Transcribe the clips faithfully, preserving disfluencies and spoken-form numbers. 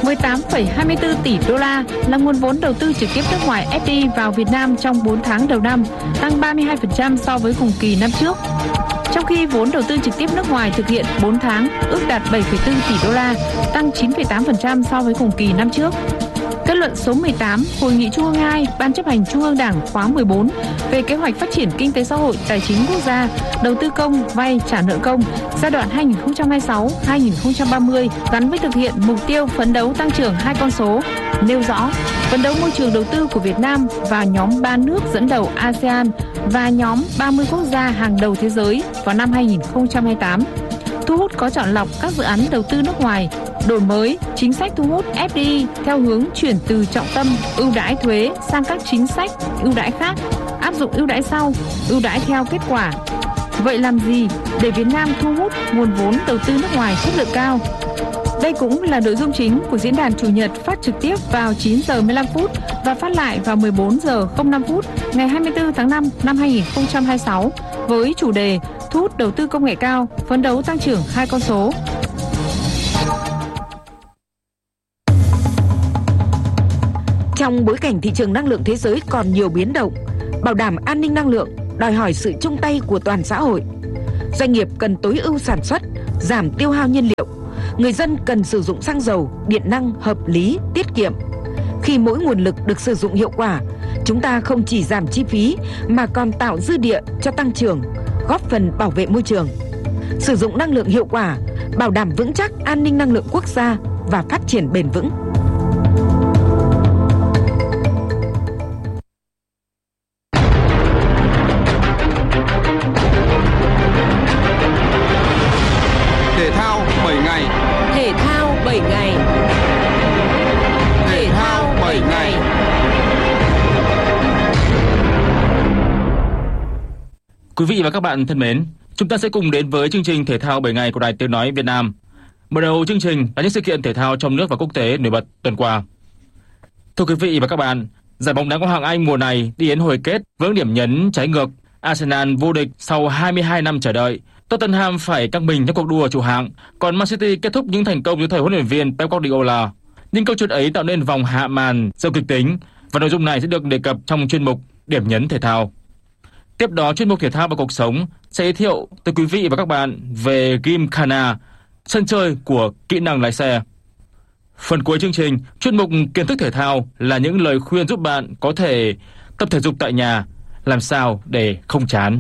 mười tám phẩy hai mươi tư tỷ đô la là nguồn vốn đầu tư trực tiếp nước ngoài ép đê i vào Việt Nam trong bốn tháng đầu năm, tăng ba mươi hai phần trăm so với cùng kỳ năm trước. Trong khi vốn đầu tư trực tiếp nước ngoài thực hiện bốn tháng ước đạt bảy phẩy bốn tỷ đô la, tăng chín phẩy tám phần trăm so với cùng kỳ năm trước. Kết luận số mười tám, Hội nghị Trung ương hai, Ban chấp hành Trung ương Đảng khóa mười bốn về kế hoạch phát triển kinh tế xã hội, tài chính quốc gia, đầu tư công, vay, trả nợ công giai đoạn hai nghìn không trăm hai mươi sáu đến hai nghìn không trăm ba mươi gắn với thực hiện mục tiêu phấn đấu tăng trưởng hai con số, nêu rõ phấn đấu môi trường đầu tư của Việt Nam vào nhóm ba nước dẫn đầu a sê an và nhóm ba mươi quốc gia hàng đầu thế giới vào năm hai nghìn không trăm hai mươi tám, thu hút có chọn lọc các dự án đầu tư nước ngoài, đổi mới chính sách thu hút ép đê i theo hướng chuyển từ trọng tâm ưu đãi thuế sang các chính sách ưu đãi khác, áp dụng ưu đãi sau, ưu đãi theo kết quả. Vậy làm gì để Việt Nam thu hút nguồn vốn đầu tư nước ngoài chất lượng cao? Đây cũng là nội dung chính của diễn đàn Chủ nhật phát trực tiếp vào chín giờ mười lăm phút và phát lại vào mười bốn giờ không năm phút ngày hai mươi tư tháng năm năm hai nghìn không trăm hai mươi sáu với chủ đề thu hút đầu tư công nghệ cao, phấn đấu tăng trưởng hai con số. Trong bối cảnh thị trường năng lượng thế giới còn nhiều biến động, bảo đảm an ninh năng lượng đòi hỏi sự chung tay của toàn xã hội. Doanh nghiệp cần tối ưu sản xuất, giảm tiêu hao nhiên liệu. Người dân cần sử dụng xăng dầu, điện năng hợp lý, tiết kiệm. Khi mỗi nguồn lực được sử dụng hiệu quả, chúng ta không chỉ giảm chi phí mà còn tạo dư địa cho tăng trưởng, góp phần bảo vệ môi trường. Sử dụng năng lượng hiệu quả, bảo đảm vững chắc an ninh năng lượng quốc gia và phát triển bền vững. Thể thao bảy ngày. Thể thao bảy ngày. Thể thao bảy ngày. Quý vị và các bạn thân mến, chúng ta sẽ cùng đến với chương trình Thể thao bảy ngày của Đài Tiếng nói Việt Nam. Mở đầu chương trình là những sự kiện thể thao trong nước và quốc tế nổi bật tuần qua. Thưa quý vị và các bạn, giải bóng đá Ngoại hạng Anh mùa này đi đến hồi kết với điểm nhấn trái ngược. Arsenal vô địch sau hai mươi hai năm chờ đợi. Tottenham phải căng mình trong cuộc đua chủ hạng, còn Man City kết thúc những thành công dưới thời huấn luyện viên Pep Guardiola. Nhưng câu chuyện ấy tạo nên vòng hạ màn giàu kịch tính và nội dung này sẽ được đề cập trong chuyên mục Điểm nhấn thể thao. Tiếp đó, chuyên mục Thể thao và cuộc sống sẽ giới thiệu tới quý vị và các bạn về Gymkhana, sân chơi của kỹ năng lái xe. Phần cuối chương trình, chuyên mục Kiến thức thể thao là những lời khuyên giúp bạn có thể tập thể dục tại nhà, làm sao để không chán.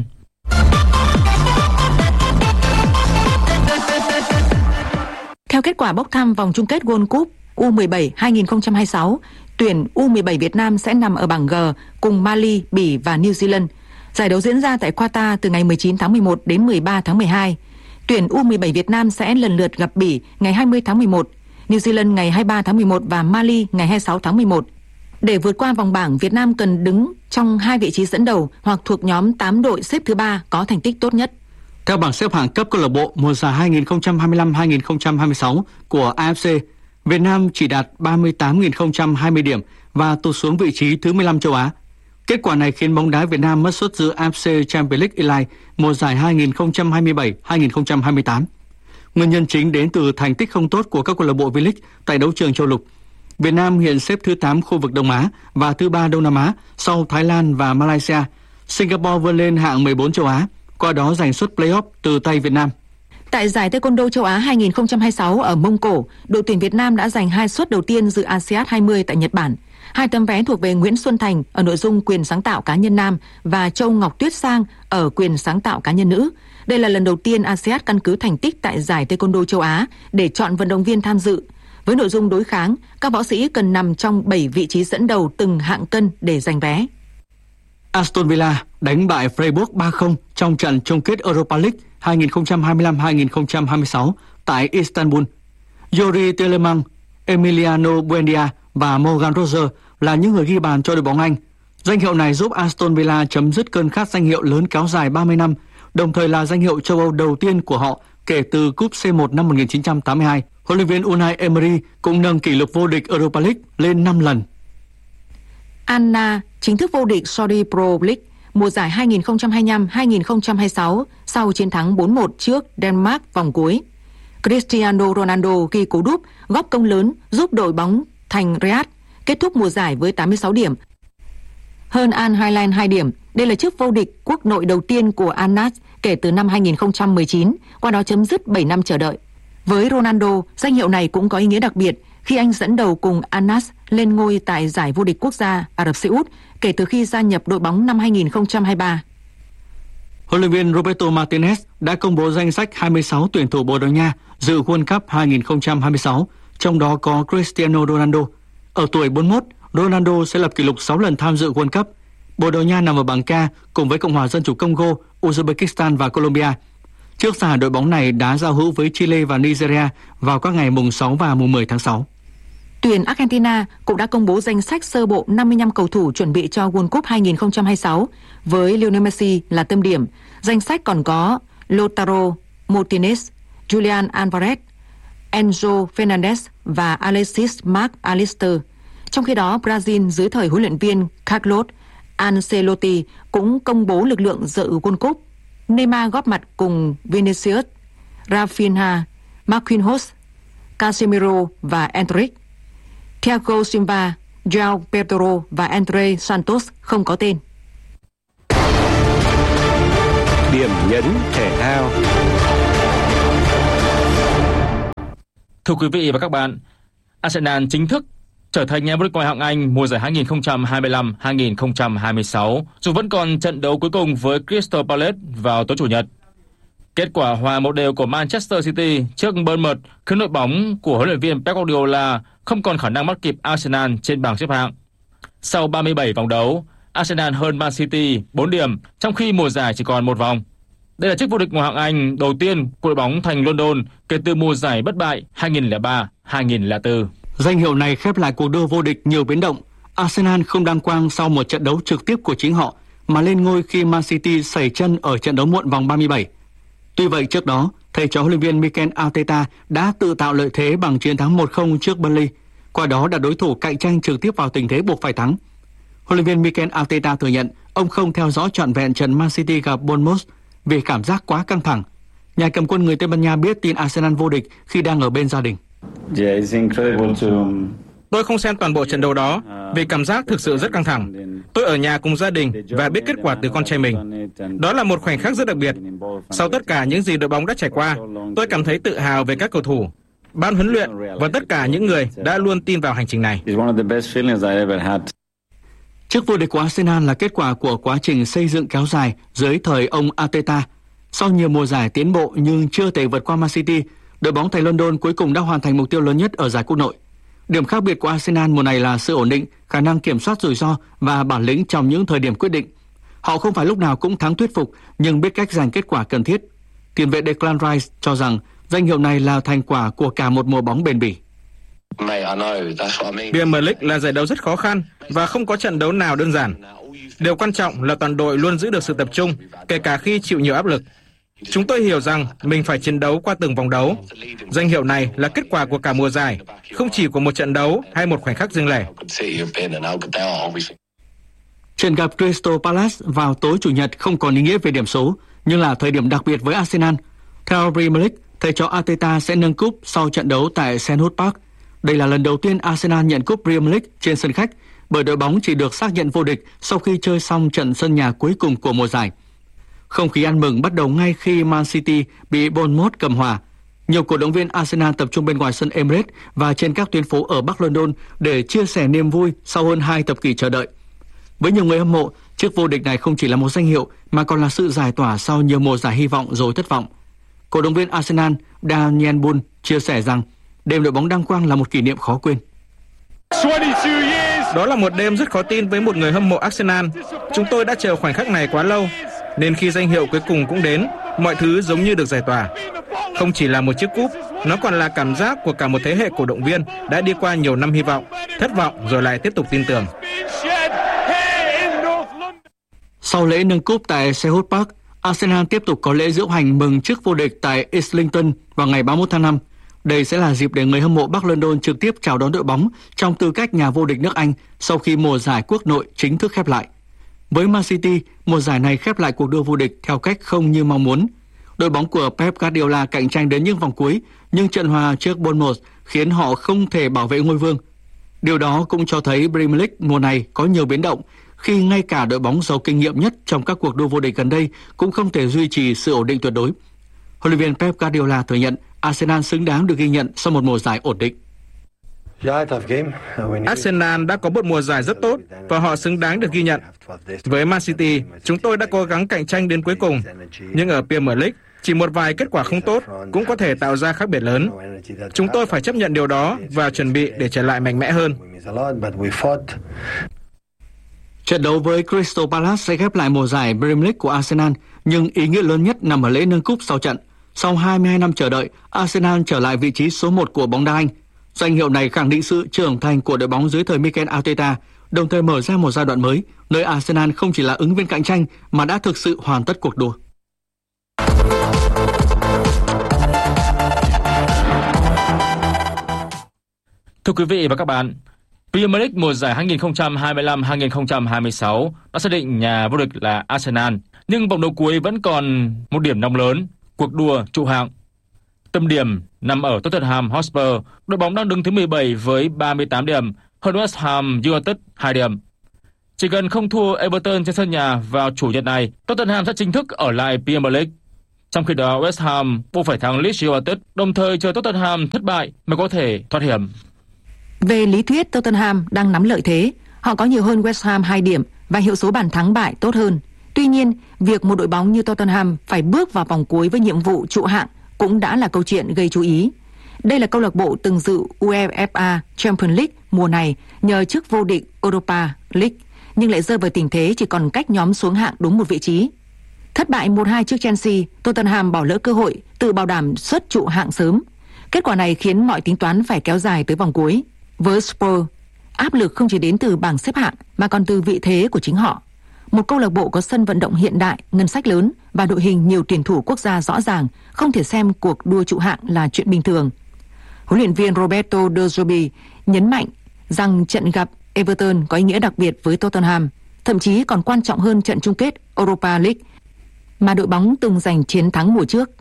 Theo kết quả bốc thăm vòng chung kết World Cup U mười bảy hai nghìn không trăm hai mươi sáu, tuyển U mười bảy Việt Nam sẽ nằm ở bảng G cùng Mali, Bỉ và New Zealand. Giải đấu diễn ra tại Qatar từ ngày mười chín tháng mười một đến mười ba tháng mười hai. Tuyển U mười bảy Việt Nam sẽ lần lượt gặp Bỉ ngày hai mươi tháng mười một, New Zealand ngày hai mươi ba tháng mười một và Mali ngày hai mươi sáu tháng mười một. Để vượt qua vòng bảng, Việt Nam cần đứng trong hai vị trí dẫn đầu hoặc thuộc nhóm tám đội xếp thứ ba có thành tích tốt nhất. Theo bảng xếp hạng cấp câu lạc bộ mùa giải hai nghìn không trăm hai mươi lăm hai nghìn không trăm hai mươi sáu của a ép xê, Việt Nam chỉ đạt ba mươi tám nghìn không trăm hai mươi điểm và tụt xuống vị trí thứ mười lăm châu Á. Kết quả này khiến bóng đá Việt Nam mất suất dự a ép xê Champions League Elite mùa giải hai nghìn không trăm hai mươi bảy hai nghìn không trăm hai mươi tám. Nguyên nhân chính đến từ thành tích không tốt của các câu lạc bộ V-League tại đấu trường châu lục. Việt Nam hiện xếp thứ tám khu vực Đông Á và thứ ba Đông Nam Á sau Thái Lan và Malaysia. Singapore vươn lên hạng mười bốn châu Á, qua đó giành suất play-off từ tay Việt Nam. Tại giải Taekwondo châu Á hai nghìn không trăm hai mươi sáu ở Mông Cổ, đội tuyển Việt Nam đã giành hai suất đầu tiên dự a sê an hai mươi tại Nhật Bản. Hai tấm vé thuộc về Nguyễn Xuân Thành ở nội dung quyền sáng tạo cá nhân nam và Châu Ngọc Tuyết Sang ở quyền sáng tạo cá nhân nữ. Đây là lần đầu tiên a sê an căn cứ thành tích tại giải Taekwondo châu Á để chọn vận động viên tham dự. Với nội dung đối kháng, các võ sĩ cần nằm trong bảy vị trí dẫn đầu từng hạng cân để giành vé. Aston Villa đánh bại Freiburg ba không trong trận chung kết Europa League hai nghìn không trăm hai mươi lăm hai nghìn không trăm hai mươi sáu tại Istanbul. Yuri Tielemans, Emiliano Buendia và Morgan Rogers là những người ghi bàn cho đội bóng Anh. Danh hiệu này giúp Aston Villa chấm dứt cơn khát danh hiệu lớn kéo dài ba mươi năm, đồng thời là danh hiệu châu Âu đầu tiên của họ kể từ cúp xê một năm một nghìn chín trăm tám mươi hai. Huấn luyện viên Unai Emery cũng nâng kỷ lục vô địch Europa League lên năm lần. Anna chính thức vô địch Saudi Pro League mùa giải hai nghìn không trăm hai mươi lăm hai nghìn không trăm hai mươi sáu sau chiến thắng bốn một trước Denmark vòng cuối. Cristiano Ronaldo ghi cú đúp góp công lớn giúp đội bóng thành Real kết thúc mùa giải với tám mươi sáu điểm, hơn Al Hilal hai điểm. Đây là chức vô địch quốc nội đầu tiên của Al Nassr kể từ năm hai nghìn không trăm mười chín, qua đó chấm dứt bảy năm chờ đợi. Với Ronaldo, danh hiệu này cũng có ý nghĩa đặc biệt khi anh dẫn đầu cùng Al Nassr lên ngôi tại giải vô địch quốc gia Ả Rập Xê Út kể từ khi gia nhập đội bóng năm hai nghìn không trăm hai mươi ba. Huấn luyện viên Roberto Martinez đã công bố danh sách hai mươi sáu tuyển thủ Bồ Đào Nha dự World Cup hai nghìn không trăm hai mươi sáu, trong đó có Cristiano Ronaldo. Ở tuổi bốn mươi mốt, Ronaldo sẽ lập kỷ lục sáu lần tham dự World Cup. Bồ Đào Nha nằm ở bảng K cùng với Cộng hòa Dân chủ Congo, Uzbekistan và Colombia. Trước giải, đội bóng này đã giao hữu với Chile và Nigeria vào các ngày mùng sáu và mùng mười tháng sáu. Tuyển Argentina cũng đã công bố danh sách sơ bộ năm mươi lăm cầu thủ chuẩn bị cho World Cup hai nghìn không trăm hai mươi sáu với Lionel Messi là tâm điểm. Danh sách còn có Lautaro Martinez, Julian Alvarez, Enzo Fernandez và Alexis Mac Allister. Trong khi đó, Brazil dưới thời huấn luyện viên Carlos Ancelotti cũng công bố lực lượng dự World Cup. Neymar góp mặt cùng Vinicius, Rafinha, Marquinhos, Casemiro và Endrick. Thiago Silva, João Pedro và Andre Santos không có tên. Điểm nhấn thể thao. Thưa quý vị và các bạn, Arsenal chính thức trở thành nhà vô địch ngoại hạng Anh mùa giải hai nghìn không trăm hai mươi lăm hai nghìn không trăm hai mươi sáu, dù vẫn còn trận đấu cuối cùng với Crystal Palace vào tối Chủ nhật. Kết quả hòa một đều của Manchester City trước Bournemouth khiến đội bóng của huấn luyện viên Pep Guardiola không còn khả năng bắt kịp Arsenal trên bảng xếp hạng. Sau ba mươi bảy vòng đấu, Arsenal hơn Man City bốn điểm, trong khi mùa giải chỉ còn một vòng. Đây là chức vô địch ngoại hạng Anh đầu tiên của đội bóng thành London kể từ mùa giải bất bại hai nghìn không trăm lẻ ba hai nghìn không trăm lẻ bốn. Danh hiệu này khép lại cuộc đua vô địch nhiều biến động. Arsenal không đăng quang sau một trận đấu trực tiếp của chính họ, mà lên ngôi khi Man City sẩy chân ở trận đấu muộn vòng ba mươi bảy. Tuy vậy, trước đó, thầy trò huấn luyện viên Mikel Arteta đã tự tạo lợi thế bằng chiến thắng một không trước Burnley, qua đó đặt đối thủ cạnh tranh trực tiếp vào tình thế buộc phải thắng. Huấn luyện viên Mikel Arteta thừa nhận ông không theo dõi trọn vẹn trận Man City gặp Bournemouth vì cảm giác quá căng thẳng. Nhà cầm quân người Tây Ban Nha biết tin Arsenal vô địch khi đang ở bên gia đình. Tôi không xem toàn bộ trận đấu đó vì cảm giác thực sự rất căng thẳng. Tôi ở nhà cùng gia đình và biết kết quả từ con trai mình. Đó là một khoảnh khắc rất đặc biệt. Sau tất cả những gì đội bóng đã trải qua, tôi cảm thấy tự hào về các cầu thủ, ban huấn luyện và tất cả những người đã luôn tin vào hành trình này. Chức vô địch của Arsenal là kết quả của quá trình xây dựng kéo dài dưới thời ông Arteta. Sau nhiều mùa giải tiến bộ nhưng chưa thể vượt qua Man City, đội bóng thành London cuối cùng đã hoàn thành mục tiêu lớn nhất ở giải Quốc nội. Điểm khác biệt của Arsenal mùa này là sự ổn định, khả năng kiểm soát rủi ro và bản lĩnh trong những thời điểm quyết định. Họ không phải lúc nào cũng thắng thuyết phục, nhưng biết cách giành kết quả cần thiết. Tiền vệ Declan Rice cho rằng danh hiệu này là thành quả của cả một mùa bóng bền bỉ. Premier League là giải đấu rất khó khăn và không có trận đấu nào đơn giản. Điều quan trọng là toàn đội luôn giữ được sự tập trung, kể cả khi chịu nhiều áp lực. Chúng tôi hiểu rằng mình phải chiến đấu qua từng vòng đấu. Danh hiệu này là kết quả của cả mùa giải, không chỉ của một trận đấu hay một khoảnh khắc riêng lẻ. Trận gặp Crystal Palace vào tối Chủ nhật không còn ý nghĩa về điểm số, nhưng là thời điểm đặc biệt với Arsenal. Theo Premier League, thầy trò Arteta sẽ nâng cúp sau trận đấu tại Selhurst Park. Đây là lần đầu tiên Arsenal nhận cúp Premier League trên sân khách, bởi đội bóng chỉ được xác nhận vô địch sau khi chơi xong trận sân nhà cuối cùng của mùa giải. Không khí ăn mừng bắt đầu ngay khi Man City bị Bournemouth cầm hòa. Nhiều cổ động viên Arsenal tập trung bên ngoài sân Emirates và trên các tuyến phố ở Bắc London để chia sẻ niềm vui sau hơn hai thập kỷ chờ đợi. Với nhiều người hâm mộ, chiếc vô địch này không chỉ là một danh hiệu mà còn là sự giải tỏa sau nhiều mùa giải hy vọng rồi thất vọng. Cổ động viên Arsenal Daniel Bull chia sẻ rằng đêm đội bóng đăng quang là một kỷ niệm khó quên. Đó là một đêm rất khó tin với một người hâm mộ Arsenal. Chúng tôi đã chờ khoảnh khắc này quá lâu, nên khi danh hiệu cuối cùng cũng đến, mọi thứ giống như được giải tỏa. Không chỉ là một chiếc cúp, nó còn là cảm giác của cả một thế hệ cổ động viên đã đi qua nhiều năm hy vọng, thất vọng rồi lại tiếp tục tin tưởng. Sau lễ nâng cúp tại Selhurst Park, Arsenal tiếp tục có lễ diễu hành mừng chức vô địch tại Islington vào ngày ba mươi mốt tháng năm. Đây sẽ là dịp để người hâm mộ Bắc London trực tiếp chào đón đội bóng trong tư cách nhà vô địch nước Anh sau khi mùa giải quốc nội chính thức khép lại. Với Man City, mùa giải này khép lại cuộc đua vô địch theo cách không như mong muốn. đội bóng của Pep Guardiola cạnh tranh đến những vòng cuối, nhưng trận hòa trước Bournemouth khiến họ không thể bảo vệ ngôi vương. Điều đó cũng cho thấy Premier League mùa này có nhiều biến động, khi ngay cả đội bóng giàu kinh nghiệm nhất trong các cuộc đua vô địch gần đây cũng không thể duy trì sự ổn định tuyệt đối. Huấn luyện viên Pep Guardiola thừa nhận Arsenal xứng đáng được ghi nhận sau một mùa giải ổn định. Arsenal đã có một mùa giải rất tốt và họ xứng đáng được ghi nhận. Với Man City, chúng tôi đã cố gắng cạnh tranh đến cuối cùng, nhưng ở Premier League, chỉ một vài kết quả không tốt cũng có thể tạo ra khác biệt lớn. Chúng tôi phải chấp nhận điều đó và chuẩn bị để trở lại mạnh mẽ hơn. Trận đấu với Crystal Palace sẽ khép lại mùa giải Premier League của Arsenal, nhưng ý nghĩa lớn nhất nằm ở lễ nâng cúp sau trận. Sau hai mươi hai năm chờ đợi, Arsenal trở lại vị trí số một của bóng đá Anh. Danh hiệu này khẳng định sự trưởng thành của đội bóng dưới thời Mikel Arteta, đồng thời mở ra một giai đoạn mới, nơi Arsenal không chỉ là ứng viên cạnh tranh mà đã thực sự hoàn tất cuộc đua. Thưa quý vị và các bạn, Premier League mùa giải hai nghìn không trăm hai mươi lăm hai nghìn không trăm hai mươi sáu đã xác định nhà vô địch là Arsenal, nhưng vòng đấu cuối vẫn còn một điểm nóng lớn, cuộc đua trụ hạng. Tâm điểm nằm ở Tottenham Hotspur, đội bóng đang đứng thứ mười bảy với ba mươi tám điểm, hơn West Ham United hai điểm. Chỉ cần không thua Everton trên sân nhà vào chủ nhật này, Tottenham sẽ chính thức ở lại Premier League. Trong khi đó, West Ham buộc phải thắng Leeds United, đồng thời chờ Tottenham thất bại mới có thể thoát hiểm. Về lý thuyết, Tottenham đang nắm lợi thế. Họ có nhiều hơn West Ham hai điểm và hiệu số bàn thắng bại tốt hơn. Tuy nhiên, việc một đội bóng như Tottenham phải bước vào vòng cuối với nhiệm vụ trụ hạng cũng đã là câu chuyện gây chú ý. Đây là câu lạc bộ từng dự UEFA Champions League mùa này nhờ chức vô địch Europa League, nhưng lại rơi vào tình thế chỉ còn cách nhóm xuống hạng đúng một vị trí. Thất bại một hai trước Chelsea, Tottenham bỏ lỡ cơ hội tự bảo đảm suất trụ hạng sớm. Kết quả này khiến mọi tính toán phải kéo dài tới vòng cuối. Với Spurs, áp lực không chỉ đến từ bảng xếp hạng mà còn từ vị thế của chính họ. Một câu lạc bộ có sân vận động hiện đại, ngân sách lớn và đội hình nhiều tuyển thủ quốc gia rõ ràng, không thể xem cuộc đua trụ hạng là chuyện bình thường. Huấn luyện viên Roberto De Zerbi nhấn mạnh rằng trận gặp Everton có ý nghĩa đặc biệt với Tottenham, thậm chí còn quan trọng hơn trận chung kết Europa League mà đội bóng từng giành chiến thắng mùa trước.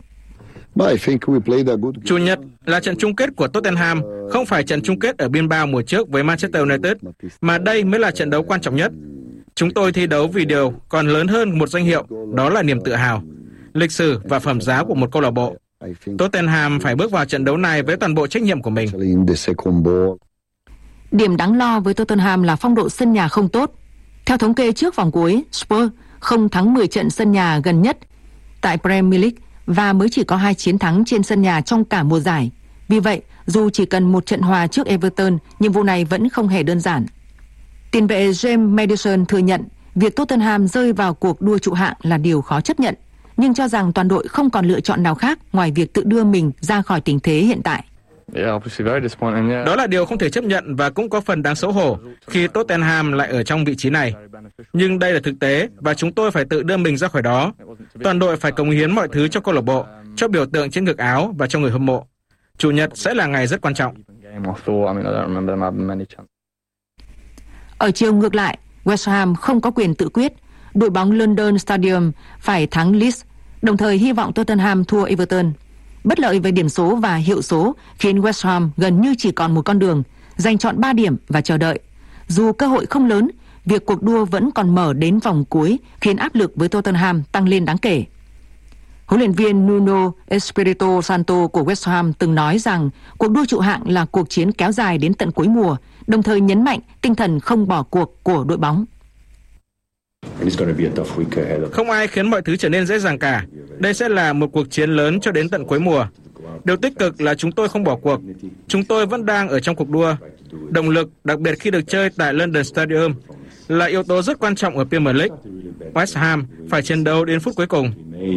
Chủ nhật là trận chung kết của Tottenham, không phải trận chung kết ở Bilbao mùa trước với Manchester United, mà đây mới là trận đấu quan trọng nhất. Chúng tôi thi đấu vì điều còn lớn hơn một danh hiệu, đó là niềm tự hào, lịch sử và phẩm giá của một câu lạc bộ. Tottenham phải bước vào trận đấu này với toàn bộ trách nhiệm của mình. Điểm đáng lo với Tottenham là phong độ sân nhà không tốt. Theo thống kê trước vòng cuối, Spurs không thắng mười trận sân nhà gần nhất tại Premier League và mới chỉ có hai chiến thắng trên sân nhà trong cả mùa giải. Vì vậy, dù chỉ cần một trận hòa trước Everton, nhiệm vụ này vẫn không hề đơn giản. Tiền vệ James Maddison thừa nhận việc Tottenham rơi vào cuộc đua trụ hạng là điều khó chấp nhận, nhưng cho rằng toàn đội không còn lựa chọn nào khác ngoài việc tự đưa mình ra khỏi tình thế hiện tại. Đó là điều không thể chấp nhận và cũng có phần đáng xấu hổ khi Tottenham lại ở trong vị trí này. Nhưng đây là thực tế và chúng tôi phải tự đưa mình ra khỏi đó. Toàn đội phải cống hiến mọi thứ cho câu lạc bộ, cho biểu tượng trên ngực áo và cho người hâm mộ. Chủ nhật sẽ là ngày rất quan trọng. Ở chiều ngược lại, West Ham không có quyền tự quyết. Đội bóng London Stadium phải thắng Leeds, đồng thời hy vọng Tottenham thua Everton. Bất lợi về điểm số và hiệu số khiến West Ham gần như chỉ còn một con đường, giành chọn ba điểm và chờ đợi. Dù cơ hội không lớn, việc cuộc đua vẫn còn mở đến vòng cuối khiến áp lực với Tottenham tăng lên đáng kể. Huấn luyện viên Nuno Espirito Santo của West Ham từng nói rằng cuộc đua trụ hạng là cuộc chiến kéo dài đến tận cuối mùa, đồng thời nhấn mạnh tinh thần không bỏ cuộc của đội bóng. Không ai khiến mọi thứ trở nên dễ dàng cả. Đây sẽ là một cuộc chiến lớn cho đến tận cuối mùa. Điều tích cực là chúng tôi không bỏ cuộc. Chúng tôi vẫn đang ở trong cuộc đua. Động lực, đặc biệt khi được chơi tại London Stadium, là yếu tố rất quan trọng ở Premier League. West Ham phải chiến đấu đến phút cuối cùng.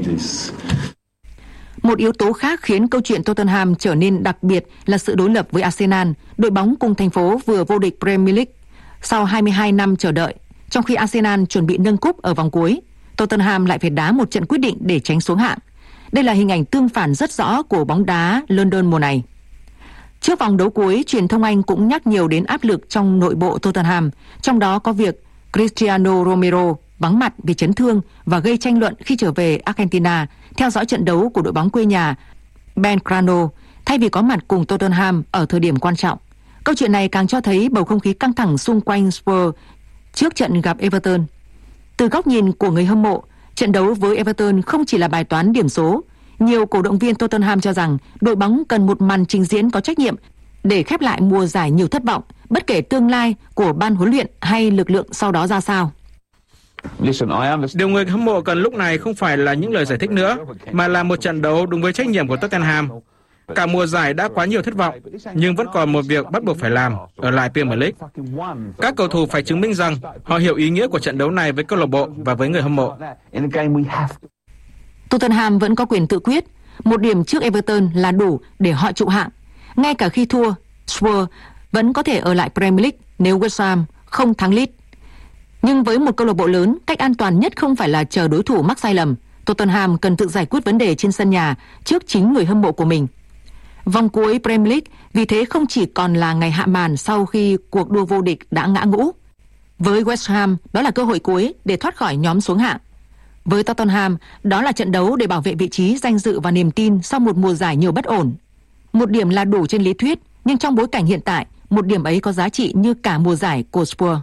Một yếu tố khác khiến câu chuyện Tottenham trở nên đặc biệt là sự đối lập với Arsenal, đội bóng cùng thành phố vừa vô địch Premier League. Sau hai mươi hai năm chờ đợi, trong khi Arsenal chuẩn bị nâng cúp ở vòng cuối, Tottenham lại phải đá một trận quyết định để tránh xuống hạng. Đây là hình ảnh tương phản rất rõ của bóng đá London mùa này. Trước vòng đấu cuối, truyền thông Anh cũng nhắc nhiều đến áp lực trong nội bộ Tottenham, trong đó có việc Cristiano Romero vắng mặt vì chấn thương và gây tranh luận khi trở về Argentina theo dõi trận đấu của đội bóng quê nhà Belgrano thay vì có mặt cùng Tottenham ở thời điểm quan trọng. Câu chuyện này càng cho thấy bầu không khí căng thẳng xung quanh Spurs trước trận gặp Everton. Từ góc nhìn của người hâm mộ, trận đấu với Everton không chỉ là bài toán điểm số. Nhiều cổ động viên Tottenham cho rằng đội bóng cần một màn trình diễn có trách nhiệm để khép lại mùa giải nhiều thất vọng, bất kể tương lai của ban huấn luyện hay lực lượng sau đó ra sao. Điều người hâm mộ cần lúc này không phải là những lời giải thích nữa, mà là một trận đấu đúng với trách nhiệm của Tottenham. Cả mùa giải đã quá nhiều thất vọng, nhưng vẫn còn một việc bắt buộc phải làm, ở lại Premier League. Các cầu thủ phải chứng minh rằng họ hiểu ý nghĩa của trận đấu này với câu lạc bộ và với người hâm mộ. Tottenham vẫn có quyền tự quyết. Một điểm trước Everton là đủ để họ trụ hạng. Ngay cả khi thua, Spurs vẫn có thể ở lại Premier League nếu West Ham không thắng Leeds. Nhưng với một câu lạc bộ lớn, cách an toàn nhất không phải là chờ đối thủ mắc sai lầm. Tottenham cần tự giải quyết vấn đề trên sân nhà trước chính người hâm mộ của mình. Vòng cuối Premier League vì thế không chỉ còn là ngày hạ màn sau khi cuộc đua vô địch đã ngã ngũ. Với West Ham, đó là cơ hội cuối để thoát khỏi nhóm xuống hạng. Với Tottenham, đó là trận đấu để bảo vệ vị trí, danh dự và niềm tin sau một mùa giải nhiều bất ổn. Một điểm là đủ trên lý thuyết, nhưng trong bối cảnh hiện tại, một điểm ấy có giá trị như cả mùa giải của Spurs.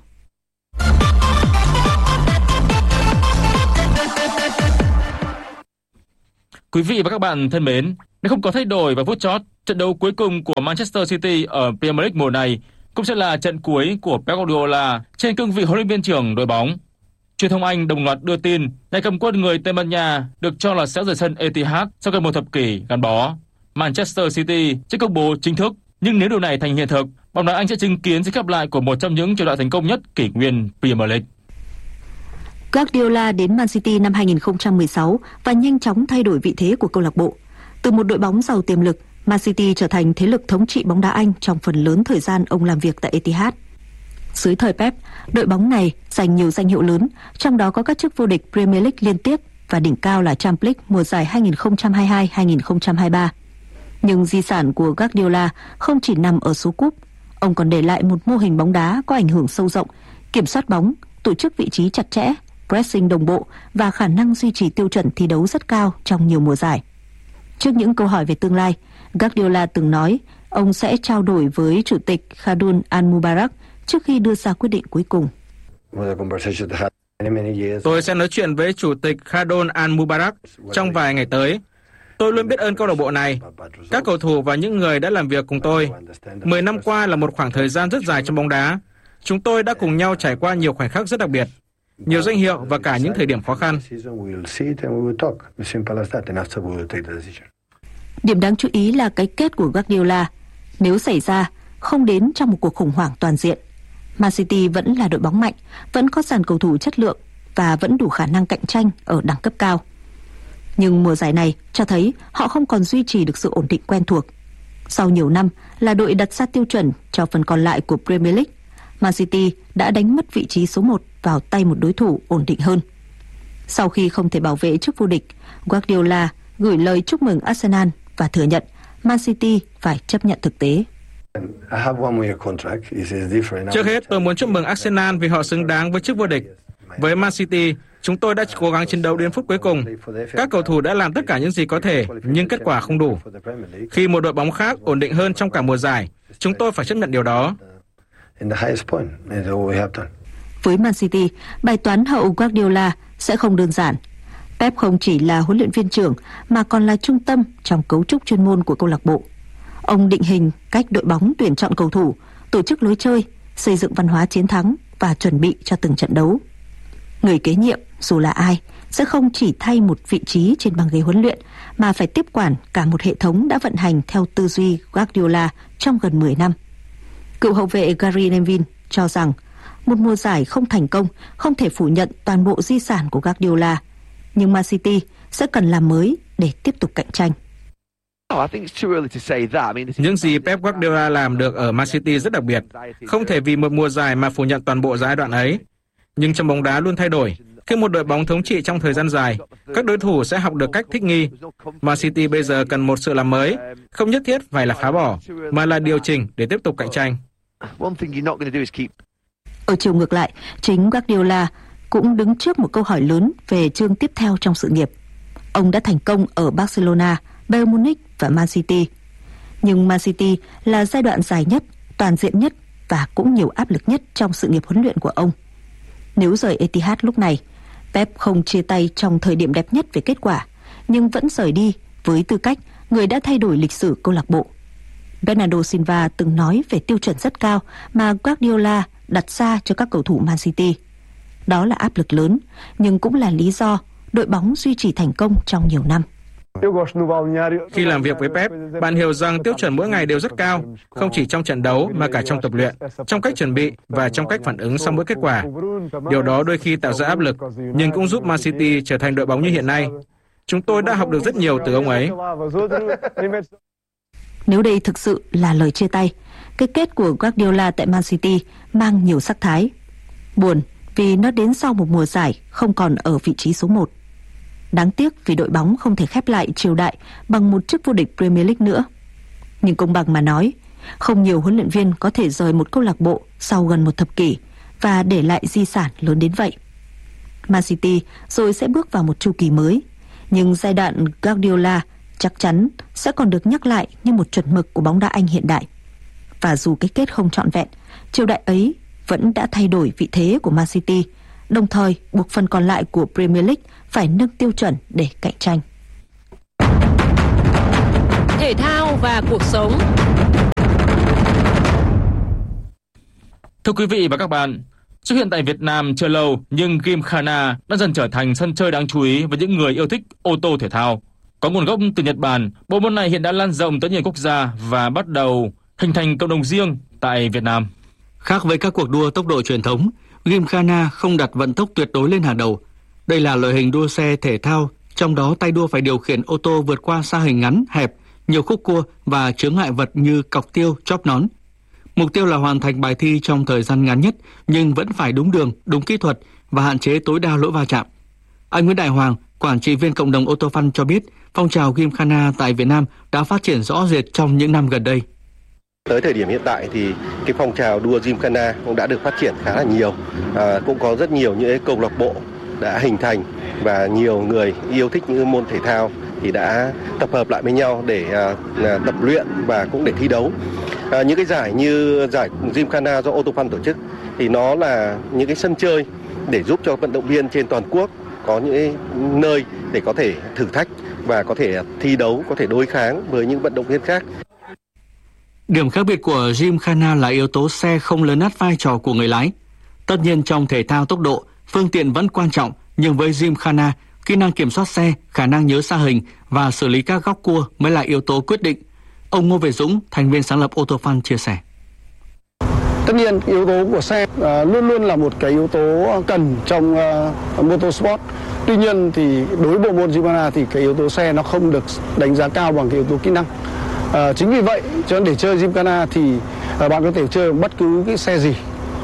Quý vị và các bạn thân mến, nếu không có thay đổi vào phút chót, trận đấu cuối cùng của Manchester City ở Premier League mùa này cũng sẽ là trận cuối của Pep Guardiola trên cương vị huấn luyện viên trưởng đội bóng. Truyền thông Anh đồng loạt đưa tin nhà cầm quân người Tây Ban Nha được cho là sẽ rời sân Etihad sau gần một thập kỷ gắn bó. Manchester City sẽ công bố chính thức, nhưng nếu điều này thành hiện thực, bóng đá Anh sẽ chứng kiến sự khép lại của một trong những triều đại thành công nhất kỷ nguyên Premier League. Guardiola đến Man City năm hai không một sáu và nhanh chóng thay đổi vị thế của câu lạc bộ. Từ một đội bóng giàu tiềm lực, Man City trở thành thế lực thống trị bóng đá Anh trong phần lớn thời gian ông làm việc tại Etihad. Dưới thời Pep, đội bóng này giành nhiều danh hiệu lớn, trong đó có các chức vô địch Premier League liên tiếp và đỉnh cao là Champions League mùa giải hai không hai hai hai không hai ba. Nhưng di sản của Guardiola không chỉ nằm ở số cúp, ông còn để lại một mô hình bóng đá có ảnh hưởng sâu rộng, kiểm soát bóng, tổ chức vị trí chặt chẽ, pressing đồng bộ và khả năng duy trì tiêu chuẩn thi đấu rất cao trong nhiều mùa giải. Trước những câu hỏi về tương lai, Guardiola từng nói ông sẽ trao đổi với chủ tịch Khadoun Al-Mubarak trước khi đưa ra quyết định cuối cùng. Tôi sẽ nói chuyện với chủ tịch Khadoun Al-Mubarak trong vài ngày tới. Tôi luôn biết ơn câu lạc bộ này, các cầu thủ và những người đã làm việc cùng tôi. Mười năm qua là một khoảng thời gian rất dài trong bóng đá. Chúng tôi đã cùng nhau trải qua nhiều khoảnh khắc rất đặc biệt, nhiều danh hiệu và cả những thời điểm khó khăn. Điểm đáng chú ý là cái kết của Guardiola. Nếu xảy ra, không đến trong một cuộc khủng hoảng toàn diện. Man City vẫn là đội bóng mạnh, vẫn có dàn cầu thủ chất lượng và vẫn đủ khả năng cạnh tranh ở đẳng cấp cao. Nhưng mùa giải này cho thấy họ không còn duy trì được sự ổn định quen thuộc. Sau nhiều năm là đội đặt ra tiêu chuẩn cho phần còn lại của Premier League, Man City đã đánh mất vị trí số một vào tay một đối thủ ổn định hơn. Sau khi không thể bảo vệ chức vô địch, Guardiola gửi lời chúc mừng Arsenal và thừa nhận Man City phải chấp nhận thực tế. Trước hết, tôi muốn chúc mừng Arsenal vì họ xứng đáng với chức vô địch. Với Man City, chúng tôi đã cố gắng chiến đấu đến phút cuối cùng. Các cầu thủ đã làm tất cả những gì có thể, nhưng kết quả không đủ. Khi một đội bóng khác ổn định hơn trong cả mùa giải, chúng tôi phải chấp nhận điều đó. Với Man City, bài toán hậu Guardiola sẽ không đơn giản. Pep không chỉ là huấn luyện viên trưởng mà còn là trung tâm trong cấu trúc chuyên môn của câu lạc bộ. Ông định hình cách đội bóng tuyển chọn cầu thủ, tổ chức lối chơi, xây dựng văn hóa chiến thắng và chuẩn bị cho từng trận đấu. Người kế nhiệm, dù là ai, sẽ không chỉ thay một vị trí trên băng ghế huấn luyện mà phải tiếp quản cả một hệ thống đã vận hành theo tư duy Guardiola trong gần mười năm. Cựu hậu vệ Gary Neville cho rằng một mùa giải không thành công không thể phủ nhận toàn bộ di sản của Guardiola, nhưng Man City sẽ cần làm mới để tiếp tục cạnh tranh. Những gì Pep Guardiola làm được ở Man City rất đặc biệt, không thể vì một mùa giải mà phủ nhận toàn bộ giai đoạn ấy. Nhưng trong bóng đá luôn thay đổi, khi một đội bóng thống trị trong thời gian dài, các đối thủ sẽ học được cách thích nghi. Man City bây giờ cần một sự làm mới, không nhất thiết phải là phá bỏ, mà là điều chỉnh để tiếp tục cạnh tranh. Ở chiều ngược lại, chính Guardiola cũng đứng trước một câu hỏi lớn về chương tiếp theo trong sự nghiệp. Ông đã thành công ở Barcelona, Bayern Munich và Man City. Nhưng Man City là giai đoạn dài nhất, toàn diện nhất và cũng nhiều áp lực nhất trong sự nghiệp huấn luyện của ông. Nếu rời Etihad lúc này, Pep không chia tay trong thời điểm đẹp nhất về kết quả, nhưng vẫn rời đi với tư cách người đã thay đổi lịch sử câu lạc bộ. Bernardo Silva từng nói về tiêu chuẩn rất cao mà Guardiola đặt ra cho các cầu thủ Man City. Đó là áp lực lớn, nhưng cũng là lý do đội bóng duy trì thành công trong nhiều năm. Khi làm việc với Pep, bạn hiểu rằng tiêu chuẩn mỗi ngày đều rất cao, không chỉ trong trận đấu mà cả trong tập luyện, trong cách chuẩn bị và trong cách phản ứng sau mỗi kết quả. Điều đó đôi khi tạo ra áp lực, nhưng cũng giúp Man City trở thành đội bóng như hiện nay. Chúng tôi đã học được rất nhiều từ ông ấy. Nếu đây thực sự là lời chia tay, cái kết của Guardiola tại Man City mang nhiều sắc thái. Buồn vì nó đến sau một mùa giải không còn ở vị trí số một. Đáng tiếc vì đội bóng không thể khép lại triều đại bằng một chức vô địch Premier League nữa. Nhưng công bằng mà nói, không nhiều huấn luyện viên có thể rời một câu lạc bộ sau gần một thập kỷ và để lại di sản lớn đến vậy. Man City rồi sẽ bước vào một chu kỳ mới, nhưng giai đoạn Guardiola chắc chắn sẽ còn được nhắc lại như một chuẩn mực của bóng đá Anh hiện đại. Và dù cái kết không trọn vẹn, triều đại ấy vẫn đã thay đổi vị thế của Man City, đồng thời buộc phần còn lại của Premier League phải nâng tiêu chuẩn để cạnh tranh. Thể thao và cuộc sống. Thưa quý vị và các bạn, xuất hiện tại Việt Nam chưa lâu nhưng Gymkhana đã dần trở thành sân chơi đáng chú ý với những người yêu thích ô tô thể thao. Có nguồn gốc từ Nhật Bản, bộ môn này hiện đã lan rộng tới nhiều quốc gia và bắt đầu hình thành cộng đồng riêng tại Việt Nam. Khác với các cuộc đua tốc độ truyền thống, Gymkhana không đặt vận tốc tuyệt đối lên hàng đầu. Đây là loại hình đua xe thể thao, trong đó tay đua phải điều khiển ô tô vượt qua sa hình ngắn, hẹp, nhiều khúc cua và chướng ngại vật như cọc tiêu, chóp nón. Mục tiêu là hoàn thành bài thi trong thời gian ngắn nhất, nhưng vẫn phải đúng đường, đúng kỹ thuật và hạn chế tối đa lỗi va chạm. Anh Nguyễn Đại Hoàng, quản trị viên cộng đồng ô tô Fun cho biết, phong trào Gymkhana tại Việt Nam đã phát triển rõ rệt trong những năm gần đây. Tới thời điểm hiện tại thì cái phong trào đua Gymkhana cũng đã được phát triển khá là nhiều, à, cũng có rất nhiều những câu lạc bộ đã hình thành và nhiều người yêu thích những môn thể thao thì đã tập hợp lại với nhau để à, tập luyện và cũng để thi đấu. À, những cái giải như giải Gymkhana do Ô tô Fun tổ chức thì nó là những cái sân chơi để giúp cho vận động viên trên toàn quốc có những nơi để có thể thử thách và có thể thi đấu, có thể đối kháng với những vận động viên khác. Điểm khác biệt của Gymkhana là yếu tố xe không lấn át vai trò của người lái. Tất nhiên trong thể thao tốc độ, phương tiện vẫn quan trọng, nhưng với Gymkhana, kỹ năng kiểm soát xe, khả năng nhớ sa hình và xử lý các góc cua mới là yếu tố quyết định. Ông Ngô Việt Dũng, thành viên sáng lập Ô tô Fun chia sẻ. Tất nhiên, yếu tố của xe uh, luôn luôn là một cái yếu tố cần trong uh, motorsport. Tuy nhiên thì đối với bộ môn Gymkhana thì cái yếu tố xe nó không được đánh giá cao bằng cái yếu tố kỹ năng. Uh, chính vì vậy, cho nên để chơi Gymkhana thì uh, bạn có thể chơi bất cứ cái xe gì.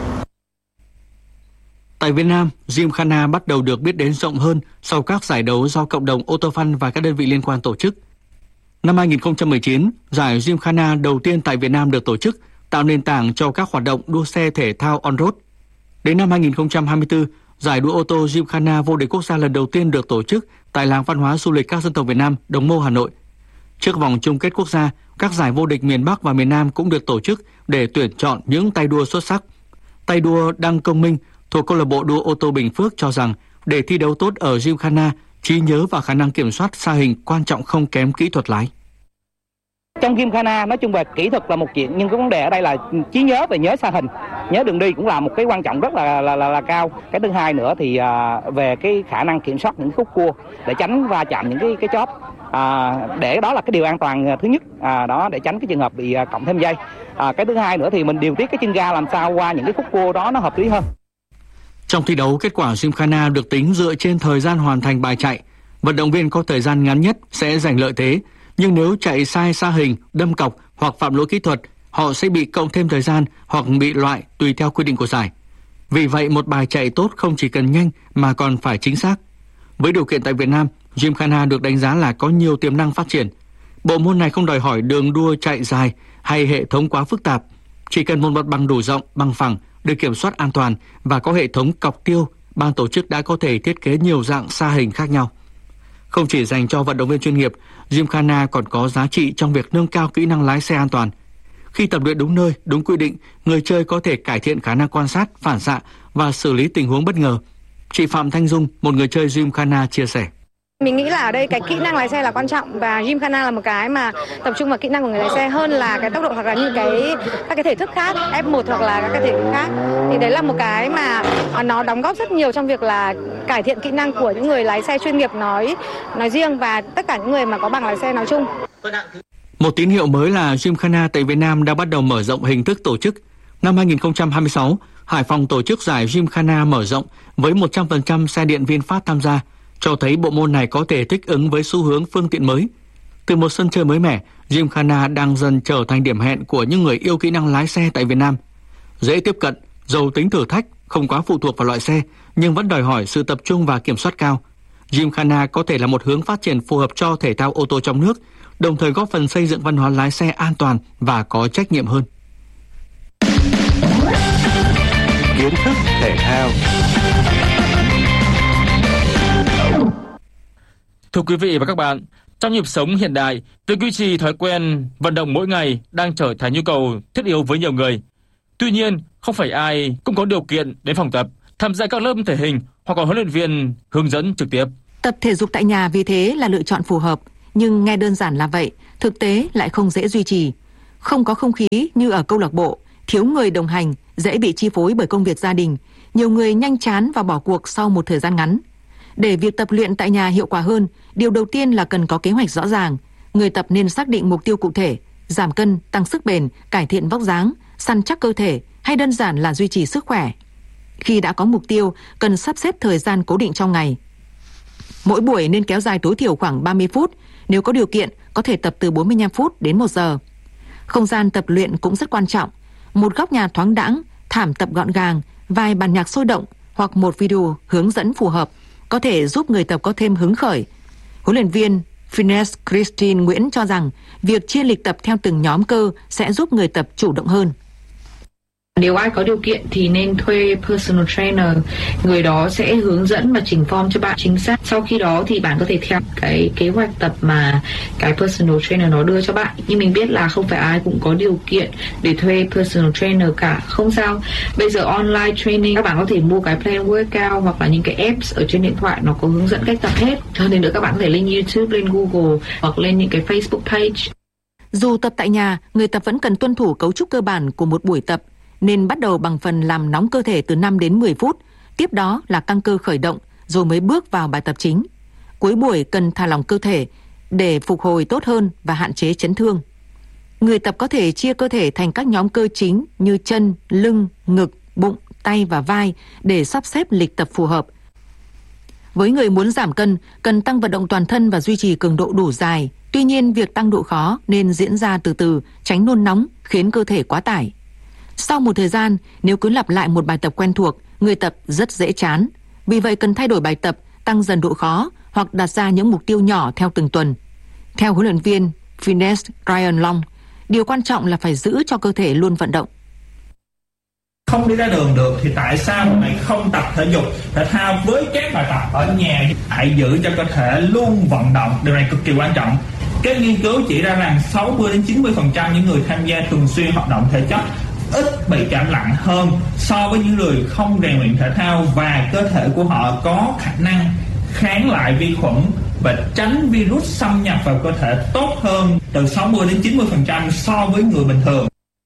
Tại Việt Nam, Gymkhana bắt đầu được biết đến rộng hơn sau các giải đấu do cộng đồng Ô tô Fun và các đơn vị liên quan tổ chức. Năm hai không một chín, giải Gymkhana đầu tiên tại Việt Nam được tổ chức, tạo nền tảng cho các hoạt động đua xe thể thao on-road. Đến năm hai không hai tư, giải đua ô tô Gymkhana vô địch quốc gia lần đầu tiên được tổ chức tại làng văn hóa du lịch các dân tộc Việt Nam, Đồng Mô, Hà Nội. Trước vòng chung kết quốc gia, các giải vô địch miền Bắc và miền Nam cũng được tổ chức để tuyển chọn những tay đua xuất sắc. Tay đua Đăng Công Minh thuộc câu lạc bộ đua ô tô Bình Phước cho rằng để thi đấu tốt ở Gymkhana, trí nhớ và khả năng kiểm soát sa hình quan trọng không kém kỹ thuật lái. Trong Gymkhana nói chung về kỹ thuật là một chuyện, nhưng cái vấn đề ở đây là trí nhớ về nhớ sa hình, nhớ đường đi cũng là một cái quan trọng rất là là là, là cao. Cái thứ hai nữa thì à, về cái khả năng kiểm soát những khúc cua để tránh va chạm những cái cái chóp. À, để đó là cái điều an toàn thứ nhất, à, đó để tránh cái trường hợp bị à, cộng thêm dây. À, cái thứ hai nữa thì mình điều tiết cái chân ga làm sao qua những cái khúc cua đó nó hợp lý hơn. Trong thi đấu, kết quả Gymkhana được tính dựa trên thời gian hoàn thành bài chạy. Vận động viên có thời gian ngắn nhất sẽ giành lợi thế, nhưng nếu chạy sai sa hình, đâm cọc hoặc phạm lỗi kỹ thuật, họ sẽ bị cộng thêm thời gian hoặc bị loại tùy theo quy định của giải. Vì vậy, một bài chạy tốt không chỉ cần nhanh mà còn phải chính xác. Với điều kiện tại Việt Nam, Gymkhana được đánh giá là có nhiều tiềm năng phát triển. Bộ môn này không đòi hỏi đường đua chạy dài hay hệ thống quá phức tạp, chỉ cần một mặt bằng đủ rộng, bằng phẳng, được kiểm soát an toàn và có hệ thống cọc tiêu ban tổ chức đã có thể thiết kế nhiều dạng sa hình khác nhau. Không chỉ dành cho vận động viên chuyên nghiệp, Gymkhana còn có giá trị trong việc nâng cao kỹ năng lái xe an toàn. Khi tập luyện đúng nơi, đúng quy định, người chơi có thể cải thiện khả năng quan sát, phản xạ và xử lý tình huống bất ngờ. Chị Phạm Thanh Dung, một người chơi Gymkhana chia sẻ. Mình nghĩ là ở đây cái kỹ năng lái xe là quan trọng và Gymkhana là một cái mà tập trung vào kỹ năng của người lái xe hơn là cái tốc độ hoặc là những cái các cái thể thức khác, ép một hoặc là các cái thể thức khác. Thì đấy là một cái mà nó đóng góp rất nhiều trong việc là cải thiện kỹ năng của những người lái xe chuyên nghiệp nói nói riêng và tất cả những người mà có bằng lái xe nói chung. Một tín hiệu mới là Gymkhana tại Việt Nam đã bắt đầu mở rộng hình thức tổ chức. Năm hai không hai sáu, Hải Phòng tổ chức giải Gymkhana mở rộng với một trăm phần trăm xe điện VinFast tham gia, cho thấy bộ môn này có thể thích ứng với xu hướng phương tiện mới. Từ một sân chơi mới mẻ, Gymkhana đang dần trở thành điểm hẹn của những người yêu kỹ năng lái xe tại Việt Nam. Dễ tiếp cận, giàu tính thử thách, không quá phụ thuộc vào loại xe, nhưng vẫn đòi hỏi sự tập trung và kiểm soát cao. Gymkhana có thể là một hướng phát triển phù hợp cho thể thao ô tô trong nước, đồng thời góp phần xây dựng văn hóa lái xe an toàn và có trách nhiệm hơn. Kiến thức thể thao. Thưa quý vị và các bạn, trong nhịp sống hiện đại, việc duy trì thói quen vận động mỗi ngày đang trở thành nhu cầu thiết yếu với nhiều người. Tuy nhiên, không phải ai cũng có điều kiện đến phòng tập, tham gia các lớp thể hình hoặc có huấn luyện viên hướng dẫn trực tiếp. Tập thể dục tại nhà vì thế là lựa chọn phù hợp, nhưng nghe đơn giản là vậy, thực tế lại không dễ duy trì. Không có không khí như ở câu lạc bộ, thiếu người đồng hành, dễ bị chi phối bởi công việc gia đình. Nhiều người nhanh chán và bỏ cuộc sau một thời gian ngắn. Để việc tập luyện tại nhà hiệu quả hơn, điều đầu tiên là cần có kế hoạch rõ ràng. Người tập nên xác định mục tiêu cụ thể, giảm cân, tăng sức bền, cải thiện vóc dáng, săn chắc cơ thể hay đơn giản là duy trì sức khỏe. Khi đã có mục tiêu, cần sắp xếp thời gian cố định trong ngày. Mỗi buổi nên kéo dài tối thiểu khoảng ba mươi phút, nếu có điều kiện có thể tập từ bốn mươi lăm phút đến một giờ. Không gian tập luyện cũng rất quan trọng. Một góc nhà thoáng đãng, thảm tập gọn gàng, vài bản nhạc sôi động hoặc một video hướng dẫn phù hợp có thể giúp người tập có thêm hứng khởi. Huấn luyện viên Fitness Christine Nguyễn cho rằng việc chia lịch tập theo từng nhóm cơ sẽ giúp người tập chủ động hơn. Nếu ai có điều kiện thì nên thuê personal trainer, người đó sẽ hướng dẫn và chỉnh form cho bạn chính xác. Sau khi đó thì bạn có thể theo cái kế hoạch tập mà cái personal trainer nó đưa cho bạn. Nhưng mình biết là không phải ai cũng có điều kiện để thuê personal trainer cả, không sao. Bây giờ online training các bạn có thể mua cái plan workout hoặc là những cái apps ở trên điện thoại nó có hướng dẫn cách tập hết. Cho nên nữa các bạn có thể lên YouTube, lên Google hoặc lên những cái Facebook page. Dù tập tại nhà, người tập vẫn cần tuân thủ cấu trúc cơ bản của một buổi tập, nên bắt đầu bằng phần làm nóng cơ thể từ năm đến mười phút, tiếp đó là căng cơ khởi động, rồi mới bước vào bài tập chính. Cuối buổi cần thả lỏng cơ thể để phục hồi tốt hơn và hạn chế chấn thương. Người tập có thể chia cơ thể thành các nhóm cơ chính như chân, lưng, ngực, bụng, tay và vai để sắp xếp lịch tập phù hợp. Với người muốn giảm cân, cần tăng vận động toàn thân và duy trì cường độ đủ dài. Tuy nhiên, việc tăng độ khó nên diễn ra từ từ, tránh nôn nóng, khiến cơ thể quá tải. Sau một thời gian, nếu cứ lặp lại một bài tập quen thuộc, người tập rất dễ chán. Vì vậy cần thay đổi bài tập, tăng dần độ khó hoặc đặt ra những mục tiêu nhỏ theo từng tuần. Theo huấn luyện viên Fitness Ryan Long, điều quan trọng là phải giữ cho cơ thể luôn vận động. Không đi ra đường được thì tại sao lại không tập thể dục thể thao với các bài tập ở nhà? Hãy giữ cho cơ thể luôn vận động, điều này cực kỳ quan trọng. Các nghiên cứu chỉ ra rằng sáu mươi đến chín mươi phần trăm những người tham gia thường xuyên hoạt động thể chất ít bị cảm lạnh hơn so với những người không rèn luyện thể thao, và cơ thể của họ có khả năng kháng lại vi khuẩn và tránh virus xâm nhập vào cơ thể tốt hơn từ sáu mươi đến chín mươi phần trăm so với người bình thường.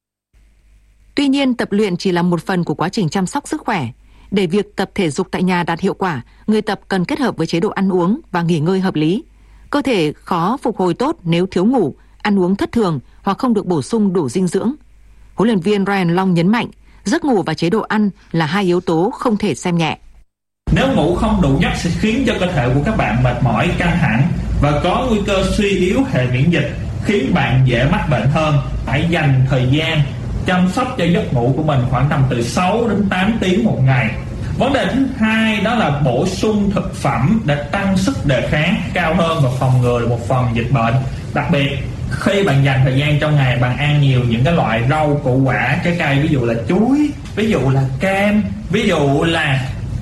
Tuy nhiên, tập luyện chỉ là một phần của quá trình chăm sóc sức khỏe. Để việc tập thể dục tại nhà đạt hiệu quả, người tập cần kết hợp với chế độ ăn uống và nghỉ ngơi hợp lý. Cơ thể khó phục hồi tốt nếu thiếu ngủ, ăn uống thất thường hoặc không được bổ sung đủ dinh dưỡng. Huấn luyện viên Ryan Long nhấn mạnh, giấc ngủ và chế độ ăn là hai yếu tố không thể xem nhẹ. Nếu ngủ không đủ giấc sẽ khiến cho cơ thể của các bạn mệt mỏi, căng thẳng và có nguy cơ suy yếu hệ miễn dịch, khiến bạn dễ mắc bệnh hơn. Hãy dành thời gian chăm sóc cho giấc ngủ của mình khoảng tầm từ sáu đến tám tiếng một ngày. Vấn đề thứ hai đó là bổ sung thực phẩm để tăng sức đề kháng cao hơn và phòng ngừa được một phần dịch bệnh. Đặc biệt khi bạn dành thời gian trong ngày, bạn ăn nhiều những cái loại rau củ quả, trái cây, ví dụ là chuối, ví dụ là cam, ví dụ là